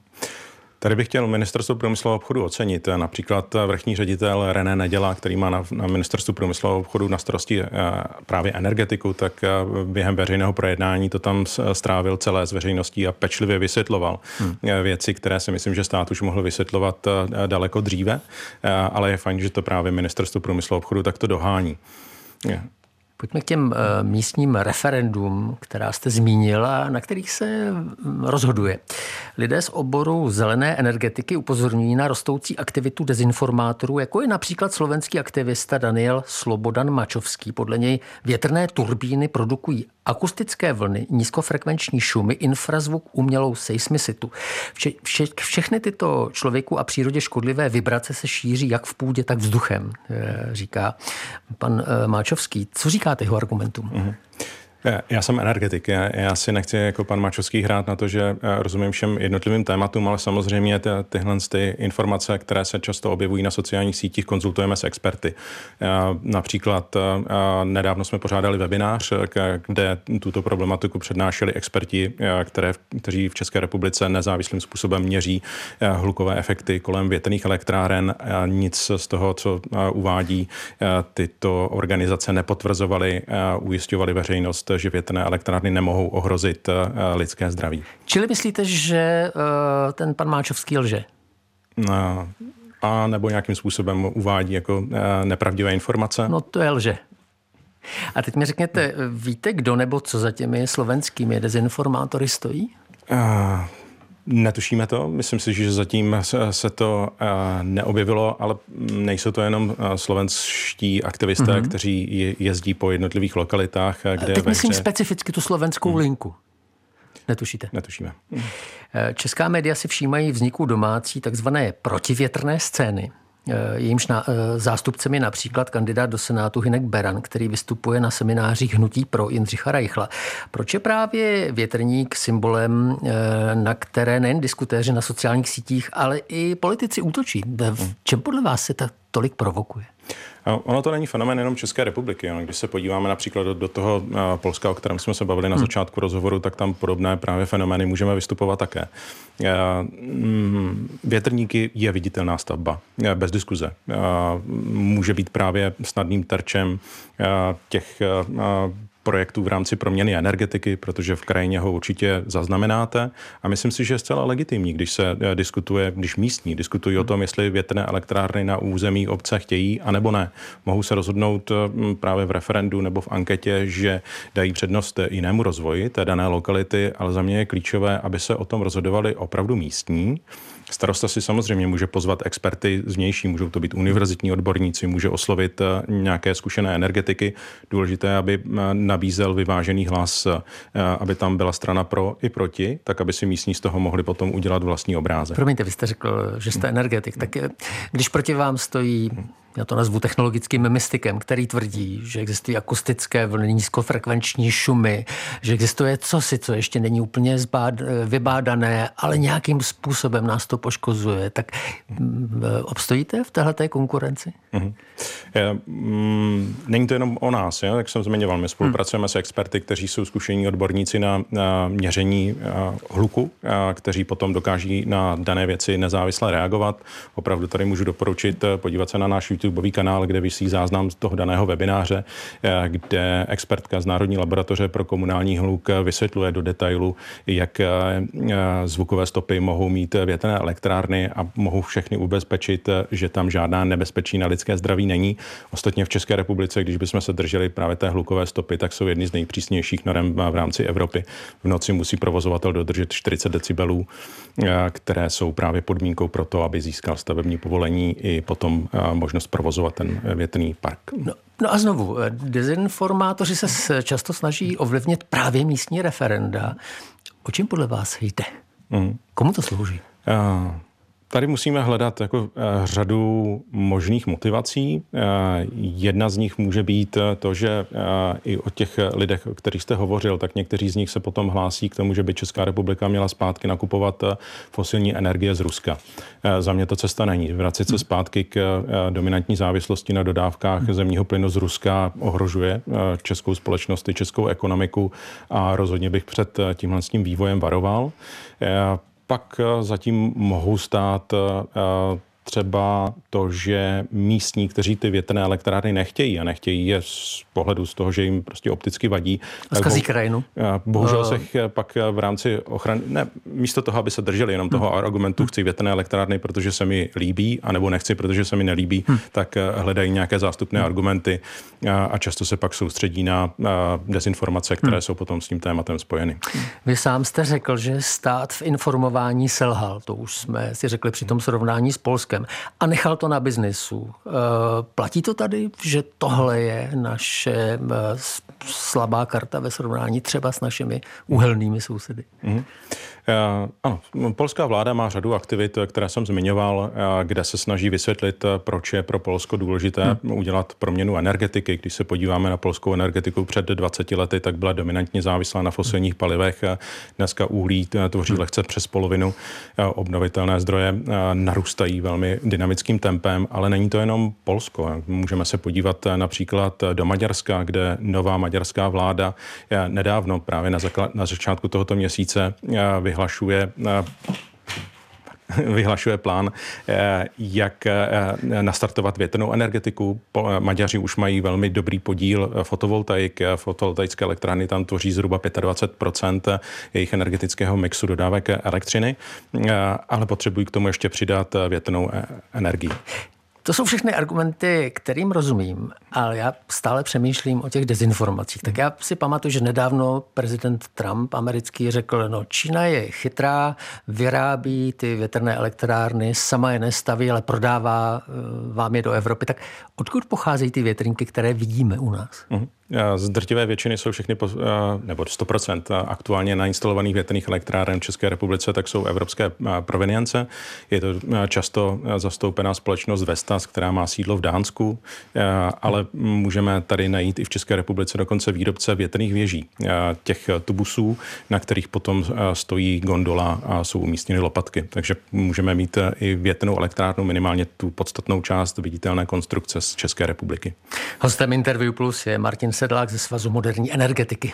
Tady bych chtěl Ministerstvo průmyslu a obchodu ocenit. Například vrchní ředitel René Neděla, který má na Ministerstvu průmyslu a obchodu na starosti právě energetiku, tak během veřejného projednání to tam strávil celé s veřejností a pečlivě vysvětloval věci, které si myslím, že stát už mohl vysvětlovat daleko dříve, ale je fajn, že to právě Ministerstvo průmyslu a obchodu takto dohání. Pojďme k těm místním referendům, která jste zmínila, na kterých se rozhoduje. Lidé z oboru zelené energetiky upozorňují na rostoucí aktivitu dezinformátorů, jako je například slovenský aktivista Daniel Slobodan Mačovský. Podle něj větrné turbíny produkují akustické vlny, nízkofrekvenční šumy, infrazvuk, umělou seismicitu. Všechny tyto člověku a přírodě škodlivé vibrace se šíří jak v půdě, tak vzduchem, říká pan Máčovský. Co říkáte jeho argumentům? Já jsem energetik, já si nechci jako pan Mačovský hrát na to, že rozumím všem jednotlivým tématům, ale samozřejmě tyhle informace, které se často objevují na sociálních sítích, konzultujeme s experty. Například nedávno jsme pořádali webinář, kde tuto problematiku přednášeli experti, kteří v České republice nezávislým způsobem měří hlukové efekty kolem větrných elektráren. Nic z toho, co uvádí tyto organizace, nepotvrzovaly, ujišťovaly veřejnost, že větrné elektrárny nemohou ohrozit lidské zdraví. Čili myslíte, že ten pan Máčovský lže? A nebo nějakým způsobem uvádí jako nepravdivé informace? No to je lže. A teď mi řekněte, víte, kdo nebo co za těmi slovenskými dezinformátory stojí? Netušíme to. Myslím si, že zatím se to neobjevilo, ale nejsou to jenom slovenští aktivisté, kteří jezdí po jednotlivých lokalitách. Kde teď myslím specificky tu slovenskou linku. Netušíte? Netušíme. Česká média si všímají vzniku domácí takzvané protivětrné scény. Jejímž zástupcem je například kandidát do Senátu Hynek Beran, který vystupuje na seminářích Hnutí pro Jindřicha Reichla. Proč je právě větrník symbolem, na které nejen diskutéři na sociálních sítích, ale i politici útočí? V čem podle vás se tak tolik provokuje? Ono to není fenomén jenom České republiky. Když se podíváme například do toho Polska, o kterém jsme se bavili na začátku rozhovoru, tak tam podobné právě fenomény můžeme vystupovat také. Větrníky je viditelná stavba, bez diskuze. Může být právě snadným terčem těch projektů v rámci proměny energetiky, protože v krajině ho určitě zaznamenáte. A myslím si, že je zcela legitimní, když se diskutuje, když místní diskutují o tom, jestli větrné elektrárny na území obce chtějí, anebo ne. Mohou se rozhodnout právě v referendu nebo v anketě, že dají přednost jinému rozvoji té dané lokality, ale za mě je klíčové, aby se o tom rozhodovali opravdu místní Starosta si samozřejmě může pozvat experty zvnější, můžou to být univerzitní odborníci, může oslovit nějaké zkušené energetiky. Důležité, aby nabízel vyvážený hlas, aby tam byla strana pro i proti, tak aby si místní z toho mohli potom udělat vlastní obrázek. Promiňte, vy jste řekl, že jste energetik, tak když proti vám stojí, já to nazvu technologickým mystikem, který tvrdí, že existují akustické vlny, nízkofrekvenční šumy, že existuje cosi, co ještě není úplně vybádané, ale nějakým způsobem nás to poškozuje, tak obstojíte v téhleté konkurenci? Není to jenom o nás, jak jsem zmiňoval. My spolupracujeme s experty, kteří jsou zkušení odborníci na měření hluku, kteří potom dokáží na dané věci nezávisle reagovat. Opravdu tady můžu doporučit podívat se na náš YouTubeový kanál, kde visí záznam z toho daného webináře, kde expertka z Národní laboratoře pro komunální hluk vysvětluje do detailu, jak zvukové stopy mohou mít větrné elektrárny a mohou všechny ubezpečit, že tam žádná nebezpečí na lidské zdraví není. Ostatně v České republice, když bychom se drželi právě té hlukové stopy, tak jsou jedny z nejpřísnějších norem v rámci Evropy. V noci musí provozovatel dodržet 40 decibelů, které jsou právě podmínkou pro to, aby získal stavební povolení i potom možnost provozovat ten větrný park. No a znovu, dezinformátoři se často snaží ovlivnit právě místní referenda. O čem podle vás jde? Komu to slouží? Tady musíme hledat jako řadu možných motivací. Jedna z nich může být to, že i o těch lidech, o kterých jste hovořil, tak někteří z nich se potom hlásí k tomu, že by Česká republika měla zpátky nakupovat fosilní energie z Ruska. Za mě to cesta není. Vracet se zpátky k dominantní závislosti na dodávkách zemního plynu z Ruska ohrožuje českou společnost i českou ekonomiku a rozhodně bych před tímhle s tím vývojem varoval. Pak zatím mohou stát třeba to, že místní, kteří ty větrné elektrárny nechtějí a nechtějí je z pohledu z toho, že jim prostě opticky vadí. A zkazí krajinu. Bohužel se pak v rámci ochrany, místo toho, aby se drželi jenom toho argumentu, chci větrné elektrárny, protože se mi líbí, anebo nechci, protože se mi nelíbí, tak hledají nějaké zástupné argumenty a často se pak soustředí na dezinformace, které jsou potom s tím tématem spojeny. Vy sám jste řekl, že stát v informování selhal. To už jsme si řekli při tom srovnání s Polskem. A nechal to na biznisu. Platí to tady, že tohle je naše slabá karta ve srovnání třeba s našimi uhelnými sousedy? Ano, polská vláda má řadu aktivit, které jsem zmiňoval, kde se snaží vysvětlit, proč je pro Polsko důležité udělat proměnu energetiky. Když se podíváme na polskou energetiku před 20 lety, tak byla dominantně závislá na fosilních palivech. Dneska uhlí tvoří lehce přes polovinu. Obnovitelné zdroje narůstají velmi dynamickým tempem, ale není to jenom Polsko. Můžeme se podívat například do Maďarska, kde nová maďarská vláda nedávno právě na začátku tohoto měsíce vyhlašuje plán, jak nastartovat větrnou energetiku. Maďaři už mají velmi dobrý podíl fotovoltaik. Fotovoltaické elektrárny tam tvoří zhruba 25% jejich energetického mixu dodávek elektřiny, ale potřebují k tomu ještě přidat větrnou energii. To jsou všechny argumenty, kterým rozumím, ale já stále přemýšlím o těch dezinformacích. Tak já si pamatuju, že nedávno prezident Trump americký řekl, no Čína je chytrá, vyrábí ty větrné elektrárny, sama je nestaví, ale prodává vám je do Evropy. Tak odkud pocházejí ty větrníky, které vidíme u nás? Z drtivé většiny jsou všechny, nebo 100% aktuálně nainstalovaných větrných elektráren v České republice, tak jsou evropské provenience. Je to často zastoupená společnost Vestas, která má sídlo v Dánsku, ale můžeme tady najít i v České republice dokonce výrobce větrných věží. Těch tubusů, na kterých potom stojí gondola a jsou umístěny lopatky. Takže můžeme mít i větrnou elektrárnu, minimálně tu podstatnou část viditelné konstrukce z České republiky. Hostem Interview Plus je Martin Sedlák ze Svazu moderní energetiky.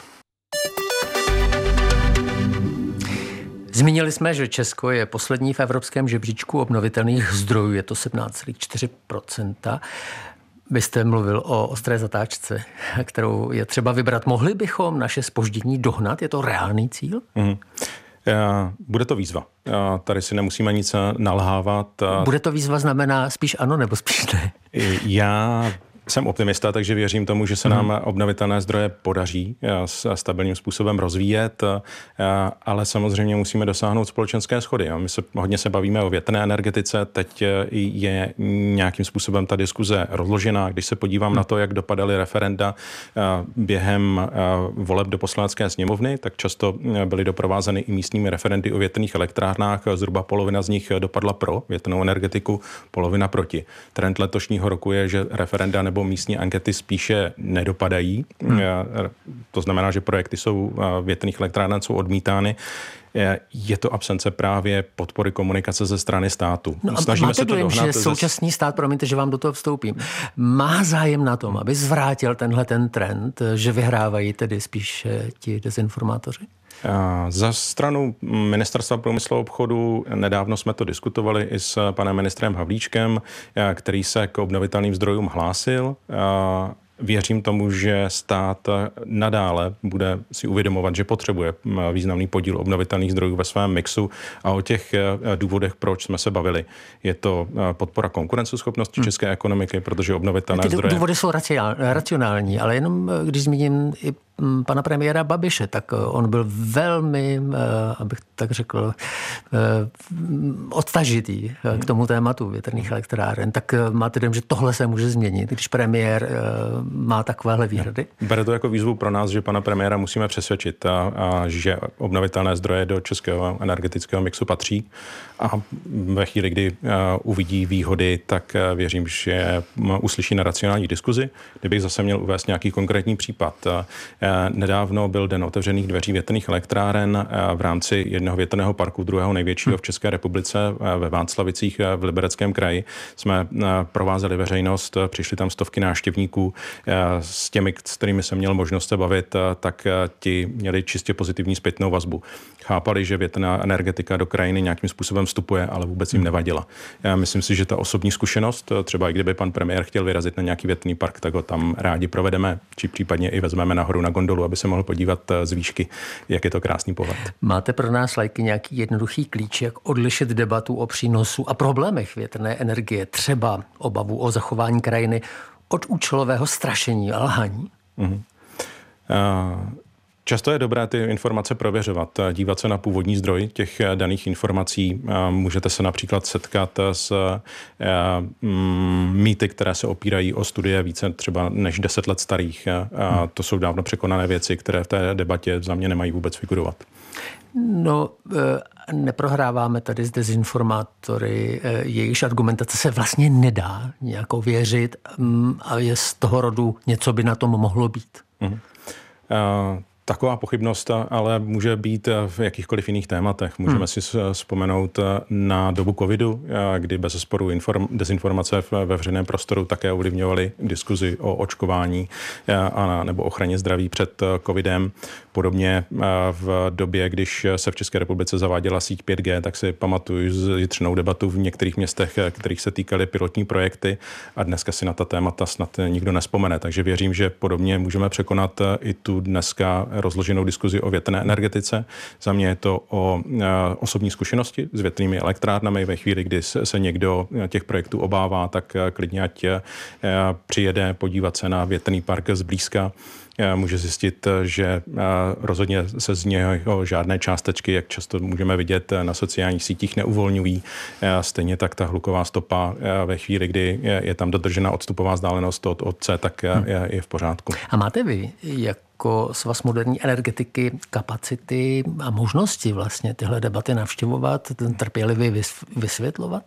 Zmínili jsme, že Česko je poslední v evropském žebříčku obnovitelných zdrojů, je to 17,4%. Vy jste mluvil o ostré zatáčce, kterou je třeba vybrat. Mohli bychom naše zpoždění dohnat? Je to reálný cíl? Bude to výzva. Tady si nemusíme nic nalhávat. Bude to výzva znamená spíš ano nebo spíš ne? Já Jsem optimista, takže věřím tomu, že se nám obnovitelné zdroje podaří stabilním způsobem rozvíjet, ale samozřejmě musíme dosáhnout společenské shody. My hodně se bavíme o větrné energetice, teď je nějakým způsobem ta diskuze rozložená. Když se podívám na to, jak dopadaly referenda během voleb do Poslanecké sněmovny, tak často byly doprovázeny i místními referendy o větrných elektrárnách. Zhruba polovina z nich dopadla pro větrnou energetiku, polovina proti. Trend letošního roku je, že referenda nebo místní ankety spíše nedopadají. To znamená, že projekty větrných elektráren jsou odmítány. Je to absence právě podpory komunikace ze strany státu. No snažíme se to dohnat. Že současný stát, promiňte, že vám do toho vstoupím, má zájem na tom, aby zvrátil ten trend, že vyhrávají tedy spíš ti dezinformátoři? Za stranu Ministerstva průmyslu a obchodu nedávno jsme to diskutovali i s panem ministrem Havlíčkem, který se k obnovitelným zdrojům hlásil. Věřím tomu, že stát nadále bude si uvědomovat, že potřebuje významný podíl obnovitelných zdrojů ve svém mixu a o těch důvodech, proč jsme se bavili. Je to podpora konkurenceschopnosti české ekonomiky, protože obnovitelné zdroje... Důvody jsou racionální, ale jenom když zmíním i pana premiéra Babiše, tak on byl velmi, abych tak řekl, odtažitý k tomu tématu větrných elektráren. Tak máte dojem, že tohle se může změnit, když premiér má takovéhle výhrady? Bere to jako výzvu pro nás, že pana premiéra musíme přesvědčit, a že obnovitelné zdroje do českého energetického mixu patří. A ve chvíli, kdy uvidí výhody, tak věřím, že uslyší na racionální diskuzi. Kdybych zase měl uvést nějaký konkrétní případ. Nedávno byl den otevřených dveří větrných elektráren v rámci jednoho větrného parku, druhého největšího v České republice ve Václavicích v Libereckém kraji. Jsme provázeli veřejnost, přišli tam stovky návštěvníků. S těmi, s kterými jsem měl možnost se bavit, tak ti měli čistě pozitivní zpětnou vazbu. Chápali, že větrná energetika do krajiny nějakým způsobem vstupuje, ale vůbec jim nevadila. Já myslím si, že ta osobní zkušenost, třeba i kdyby pan premiér chtěl vyrazit na nějaký větrný park, tak ho tam rádi provedeme, či případně i vezmeme nahoru na gondolu, aby se mohl podívat z výšky, jak je to krásný pohled. Máte pro nás lajky nějaký jednoduchý klíč, jak odlišit debatu o přínosu a problémech větrné energie, třeba obavu o zachování krajiny, od účelového strašení a lhaní? Často je dobré ty informace prověřovat, dívat se na původní zdroj těch daných informací. Můžete se například setkat s mýty, které se opírají o studie více třeba než 10 let starých. A to jsou dávno překonané věci, které v té debatě za mě nemají vůbec figurovat. No, neprohráváme tady s dezinformátory, jejichž argumentace se vlastně nedá nějak věřit a je z toho rodu něco by na tom mohlo být. Taková pochybnost ale může být v jakýchkoliv jiných tématech. Můžeme si vzpomenout na dobu covidu, kdy bezesporu dezinformace ve veřejném prostoru také ovlivňovaly diskuzi o očkování nebo ochraně zdraví před covidem. Podobně v době, když se v České republice zaváděla síť 5G, tak si pamatuju zjitřenou debatu v některých městech, kterých se týkaly pilotní projekty a dneska si na ta témata snad nikdo nespomene. Takže věřím, že podobně můžeme překonat i tu dneska rozloženou diskuzi o větrné energetice. Za mě je to o osobní zkušenosti s větrnými elektrárnami. Ve chvíli, kdy se někdo těch projektů obává, tak klidně ať přijede podívat se na větrný park zblízka. Může zjistit, že rozhodně se z něho žádné částečky, jak často můžeme vidět na sociálních sítích, neuvolňují. Stejně tak ta hluková stopa ve chvíli, kdy je tam dodržena odstupová vzdálenost od otce, tak je v pořádku. A máte vy jako Svaz moderní energetiky kapacity a možnosti vlastně tyhle debaty navštěvovat, trpělivě vysvětlovat?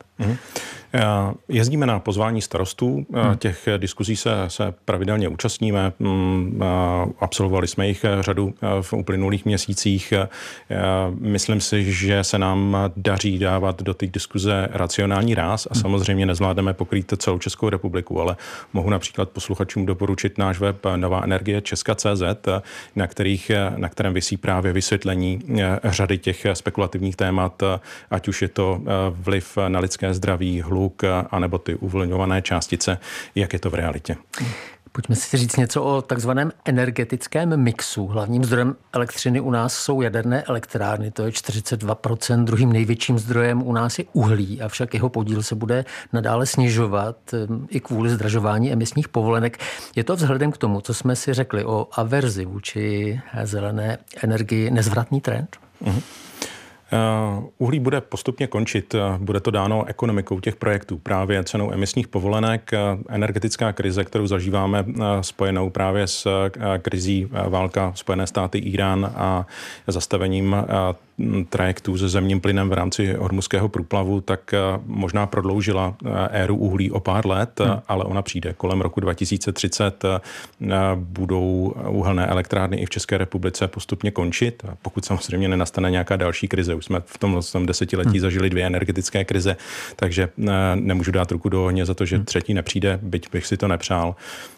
Jezdíme na pozvání starostů, těch diskuzí se pravidelně účastníme, absolvovali jsme jich řadu v uplynulých měsících. Myslím si, že se nám daří dávat do těch diskuze racionální ráz a samozřejmě nezvládneme pokrýt celou Českou republiku, ale mohu například posluchačům doporučit náš web novaenergie.cz, na kterém visí právě vysvětlení řady těch spekulativních témat, ať už je to vliv na lidské zdraví, hluk, anebo ty uvolňované částice, jak je to v realitě. Pojďme si říct něco o takzvaném energetickém mixu. Hlavním zdrojem elektřiny u nás jsou jaderné elektrárny, to je 42%. Druhým největším zdrojem u nás je uhlí, avšak jeho podíl se bude nadále snižovat i kvůli zdražování emisních povolenek. Je to vzhledem k tomu, co jsme si řekli o averzi vůči zelené energii, nezvratný trend? Uhlí bude postupně končit, bude to dáno ekonomikou těch projektů, právě cenou emisních povolenek. Energetická krize, kterou zažíváme spojenou právě s krizí válka Spojené státy, Irán a zastavením trajektů se zemním plynem v rámci Hormuzského průplavu, tak možná prodloužila éru uhlí o pár let, ale ona přijde. Kolem roku 2030 budou uhelné elektrárny i v České republice postupně končit, pokud samozřejmě nenastane nějaká další krize. Už jsme v tom desetiletí zažili 2 energetické krize, takže nemůžu dát ruku do ohně za to, že třetí nepřijde, byť bych si to nepřál.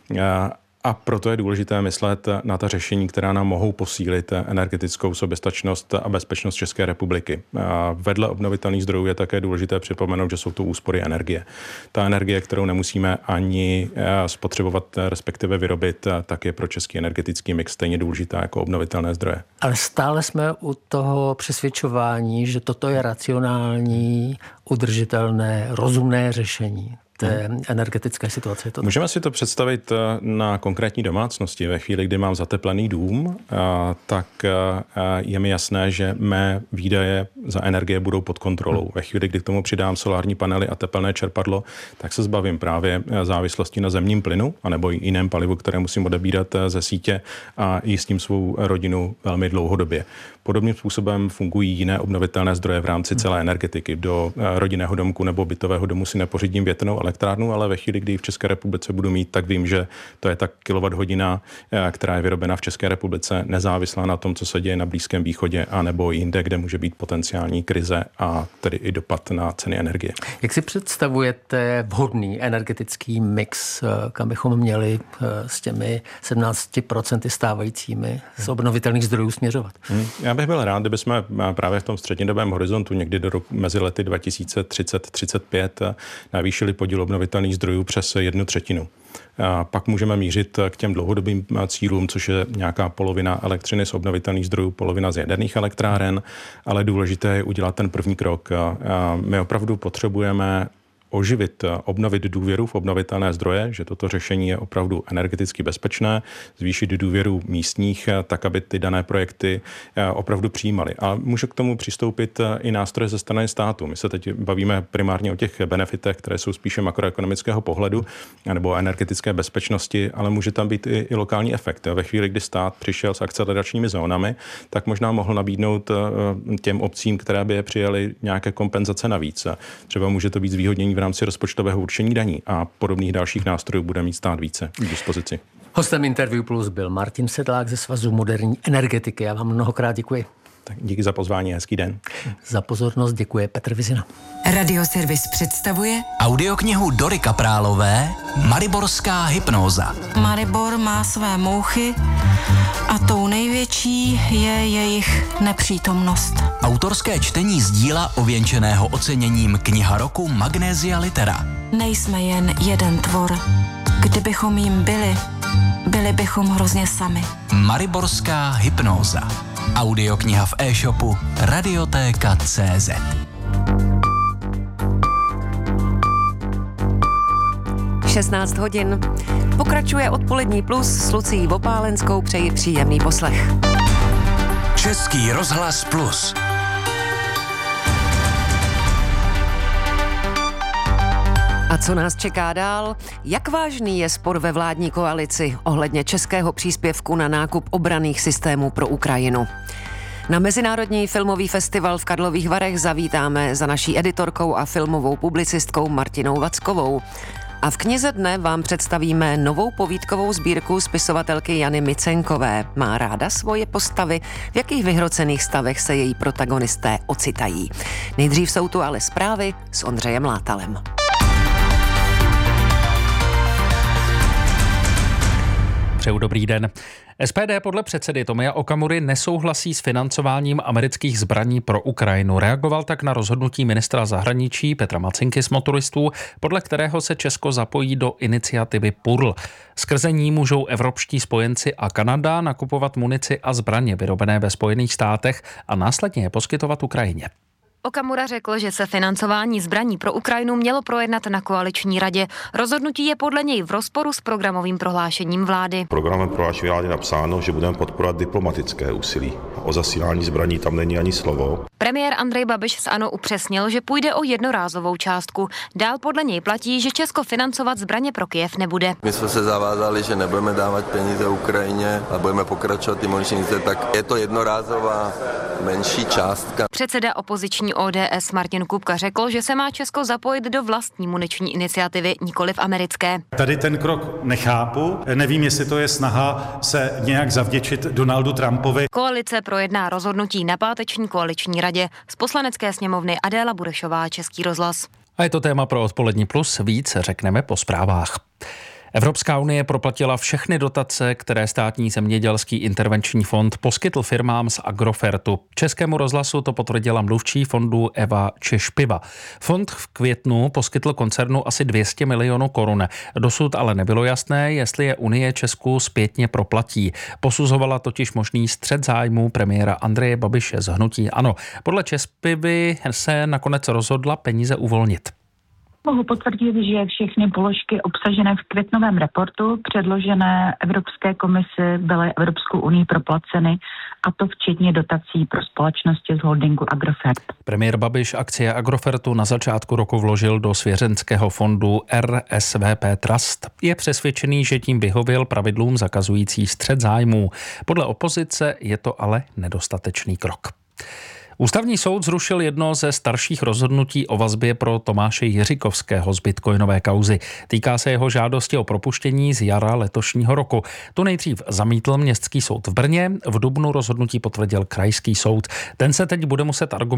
A proto je důležité myslet na ta řešení, která nám mohou posílit energetickou soběstačnost a bezpečnost České republiky. Vedle obnovitelných zdrojů je také důležité připomenout, že jsou to úspory energie. Ta energie, kterou nemusíme ani spotřebovat, respektive vyrobit, tak je pro český energetický mix stejně důležitá jako obnovitelné zdroje. Ale stále jsme u toho přesvědčování, že toto je racionální, udržitelné, rozumné řešení té energetické situace. Můžeme si to představit na konkrétní domácnosti. Ve chvíli, kdy mám zateplený dům, tak je mi jasné, že mé výdaje za energie budou pod kontrolou. Ve chvíli, kdy k tomu přidám solární panely a tepelné čerpadlo, tak se zbavím právě závislosti na zemním plynu anebo jiném palivu, které musím odebírat ze sítě a jistím svou rodinu velmi dlouhodobě. Podobným způsobem fungují jiné obnovitelné zdroje v rámci celé energetiky. Do rodinného domku nebo bytového domu si nepořídím větrnou elektrárnu, ale ve chvíli, kdy v České republice budu mít, tak vím, že to je ta kilowatthodina, která je vyrobena v České republice, nezávislá na tom, co se děje na Blízkém východě a nebo jinde, kde může být potenciální krize a tedy i dopad na ceny energie. Jak si představujete vhodný energetický mix, kam bychom měli s těmi 17% stávajícími z obnovitelných zdrojů směřovat? Já bych byl rád, kdybychom právě v tom střednědobém horizontu někdy mezi lety 2030-35 navýšili podíl obnovitelných zdrojů přes 1/3. Pak můžeme mířit k těm dlouhodobým cílům, což je nějaká polovina elektřiny z obnovitelných zdrojů, polovina z jaderných elektráren, ale důležité je udělat ten první krok. My opravdu potřebujeme oživit, obnovit důvěru v obnovitelné zdroje, že toto řešení je opravdu energeticky bezpečné, zvýšit důvěru místních, tak, aby ty dané projekty opravdu přijímaly. A může k tomu přistoupit i nástroje ze strany státu. My se teď bavíme primárně o těch benefitech, které jsou spíše makroekonomického pohledu nebo energetické bezpečnosti, ale může tam být i lokální efekt. Ve chvíli, kdy stát přišel s akceleračními zónami, tak možná mohl nabídnout těm obcím, které by je přijaly, nějaké kompenzace navíc. Třeba může to být zvýhodnění v rámci rozpočtového určení daní a podobných dalších nástrojů bude mít stát více k dispozici. Hostem Interview Plus byl Martin Sedlák ze Svazu moderní energetiky. Já vám mnohokrát děkuji. Tak díky za pozvání, hezký den. Za pozornost děkuje Petr Vizina. Radioservis představuje audioknihu Dory Kaprálové Mariborská hypnóza. Maribor má své mouchy a tou největší je jejich nepřítomnost. Autorské čtení z díla ověnčeného oceněním Kniha roku Magnesia Litera. Nejsme jen jeden tvor. Kdybychom jim byli bychom hrozně sami. Mariborská hypnóza. Audiokniha v e-shopu Radiotéka.cz. Šestnáct hodin. Pokračuje Odpolední plus s Lucií Vopálenskou. Přeji příjemný poslech. Český rozhlas plus. A co nás čeká dál? Jak vážný je spor ve vládní koalici ohledně českého příspěvku na nákup obranných systémů pro Ukrajinu? Na Mezinárodní filmový festival v Karlových Varech zavítáme za naší editorkou a filmovou publicistkou Martinou Vackovou. A v knize dne vám představíme novou povídkovou sbírku spisovatelky Jany Micenkové. Má ráda svoje postavy, v jakých vyhrocených stavech se její protagonisté ocitají. Nejdřív jsou tu ale zprávy s Ondřejem Látalem. Přeju dobrý den. SPD podle předsedy Tomia Okamury nesouhlasí s financováním amerických zbraní pro Ukrajinu. Reagoval tak na rozhodnutí ministra zahraničí Petra Macinky z Motoristů, podle kterého se Česko zapojí do iniciativy PURL. Skrze ní můžou evropští spojenci a Kanada nakupovat munici a zbraně vyrobené ve Spojených státech a následně je poskytovat Ukrajině. Okamura řekl, že se financování zbraní pro Ukrajinu mělo projednat na koaliční radě. Rozhodnutí je podle něj v rozporu s programovým prohlášením vlády. V programovém prohlášení vlády je napsáno, že budeme podporovat diplomatické úsilí. O zasílání zbraní tam není ani slovo. Premiér Andrej Babiš z ANO upřesnil, že půjde o jednorázovou částku. Dál podle něj platí, že Česko financovat zbraně pro Kyjev nebude. My jsme se zavázali, že nebudeme dávat peníze Ukrajině a budeme pokračovat ty muniční, tak je to jednorázová menší částka. Předseda opoziční ODS Martin Kupka řekl, že se má Česko zapojit do vlastní muniční iniciativy, nikoliv americké. Tady ten krok nechápu. Nevím, jestli to je snaha se nějak zavděčit Donaldu Trumpovi. Koalice projedná rozhodnutí na páteční koaliční radě. Z Poslanecké sněmovny Adéla Burešová, Český rozhlas. A je to téma pro Odpolední plus, víc řekneme po zprávách. Evropská unie proplatila všechny dotace, které státní zemědělský intervenční fond poskytl firmám z Agrofertu. Českému rozhlasu to potvrdila mluvčí fondu Eva Češpiva. Fond v květnu poskytl koncernu asi 200 milionů korun. Dosud ale nebylo jasné, jestli je Unie Česku zpětně proplatí. Posuzovala totiž možný střet zájmů premiéra Andreje Babiše z hnutí ANO. Podle Češpivy se nakonec rozhodla peníze uvolnit. Mohu potvrdit, že všechny položky obsažené v květnovém reportu předložené Evropské komisi byly Evropskou unii proplaceny, a to včetně dotací pro společnosti z holdingu Agrofert. Premiér Babiš akcie Agrofertu na začátku roku vložil do svěřenského fondu RSVP Trust. Je přesvědčený, že tím vyhověl pravidlům zakazující střet zájmů. Podle opozice je to ale nedostatečný krok. Ústavní soud zrušil jedno ze starších rozhodnutí o vazbě pro Tomáše Jiřikovského z bitcoinové kauzy. Týká se jeho žádosti o propuštění z jara letošního roku. Tu nejdřív zamítl Městský soud v Brně, v dubnu rozhodnutí potvrdil Krajský soud. Ten se teď bude muset argumentovat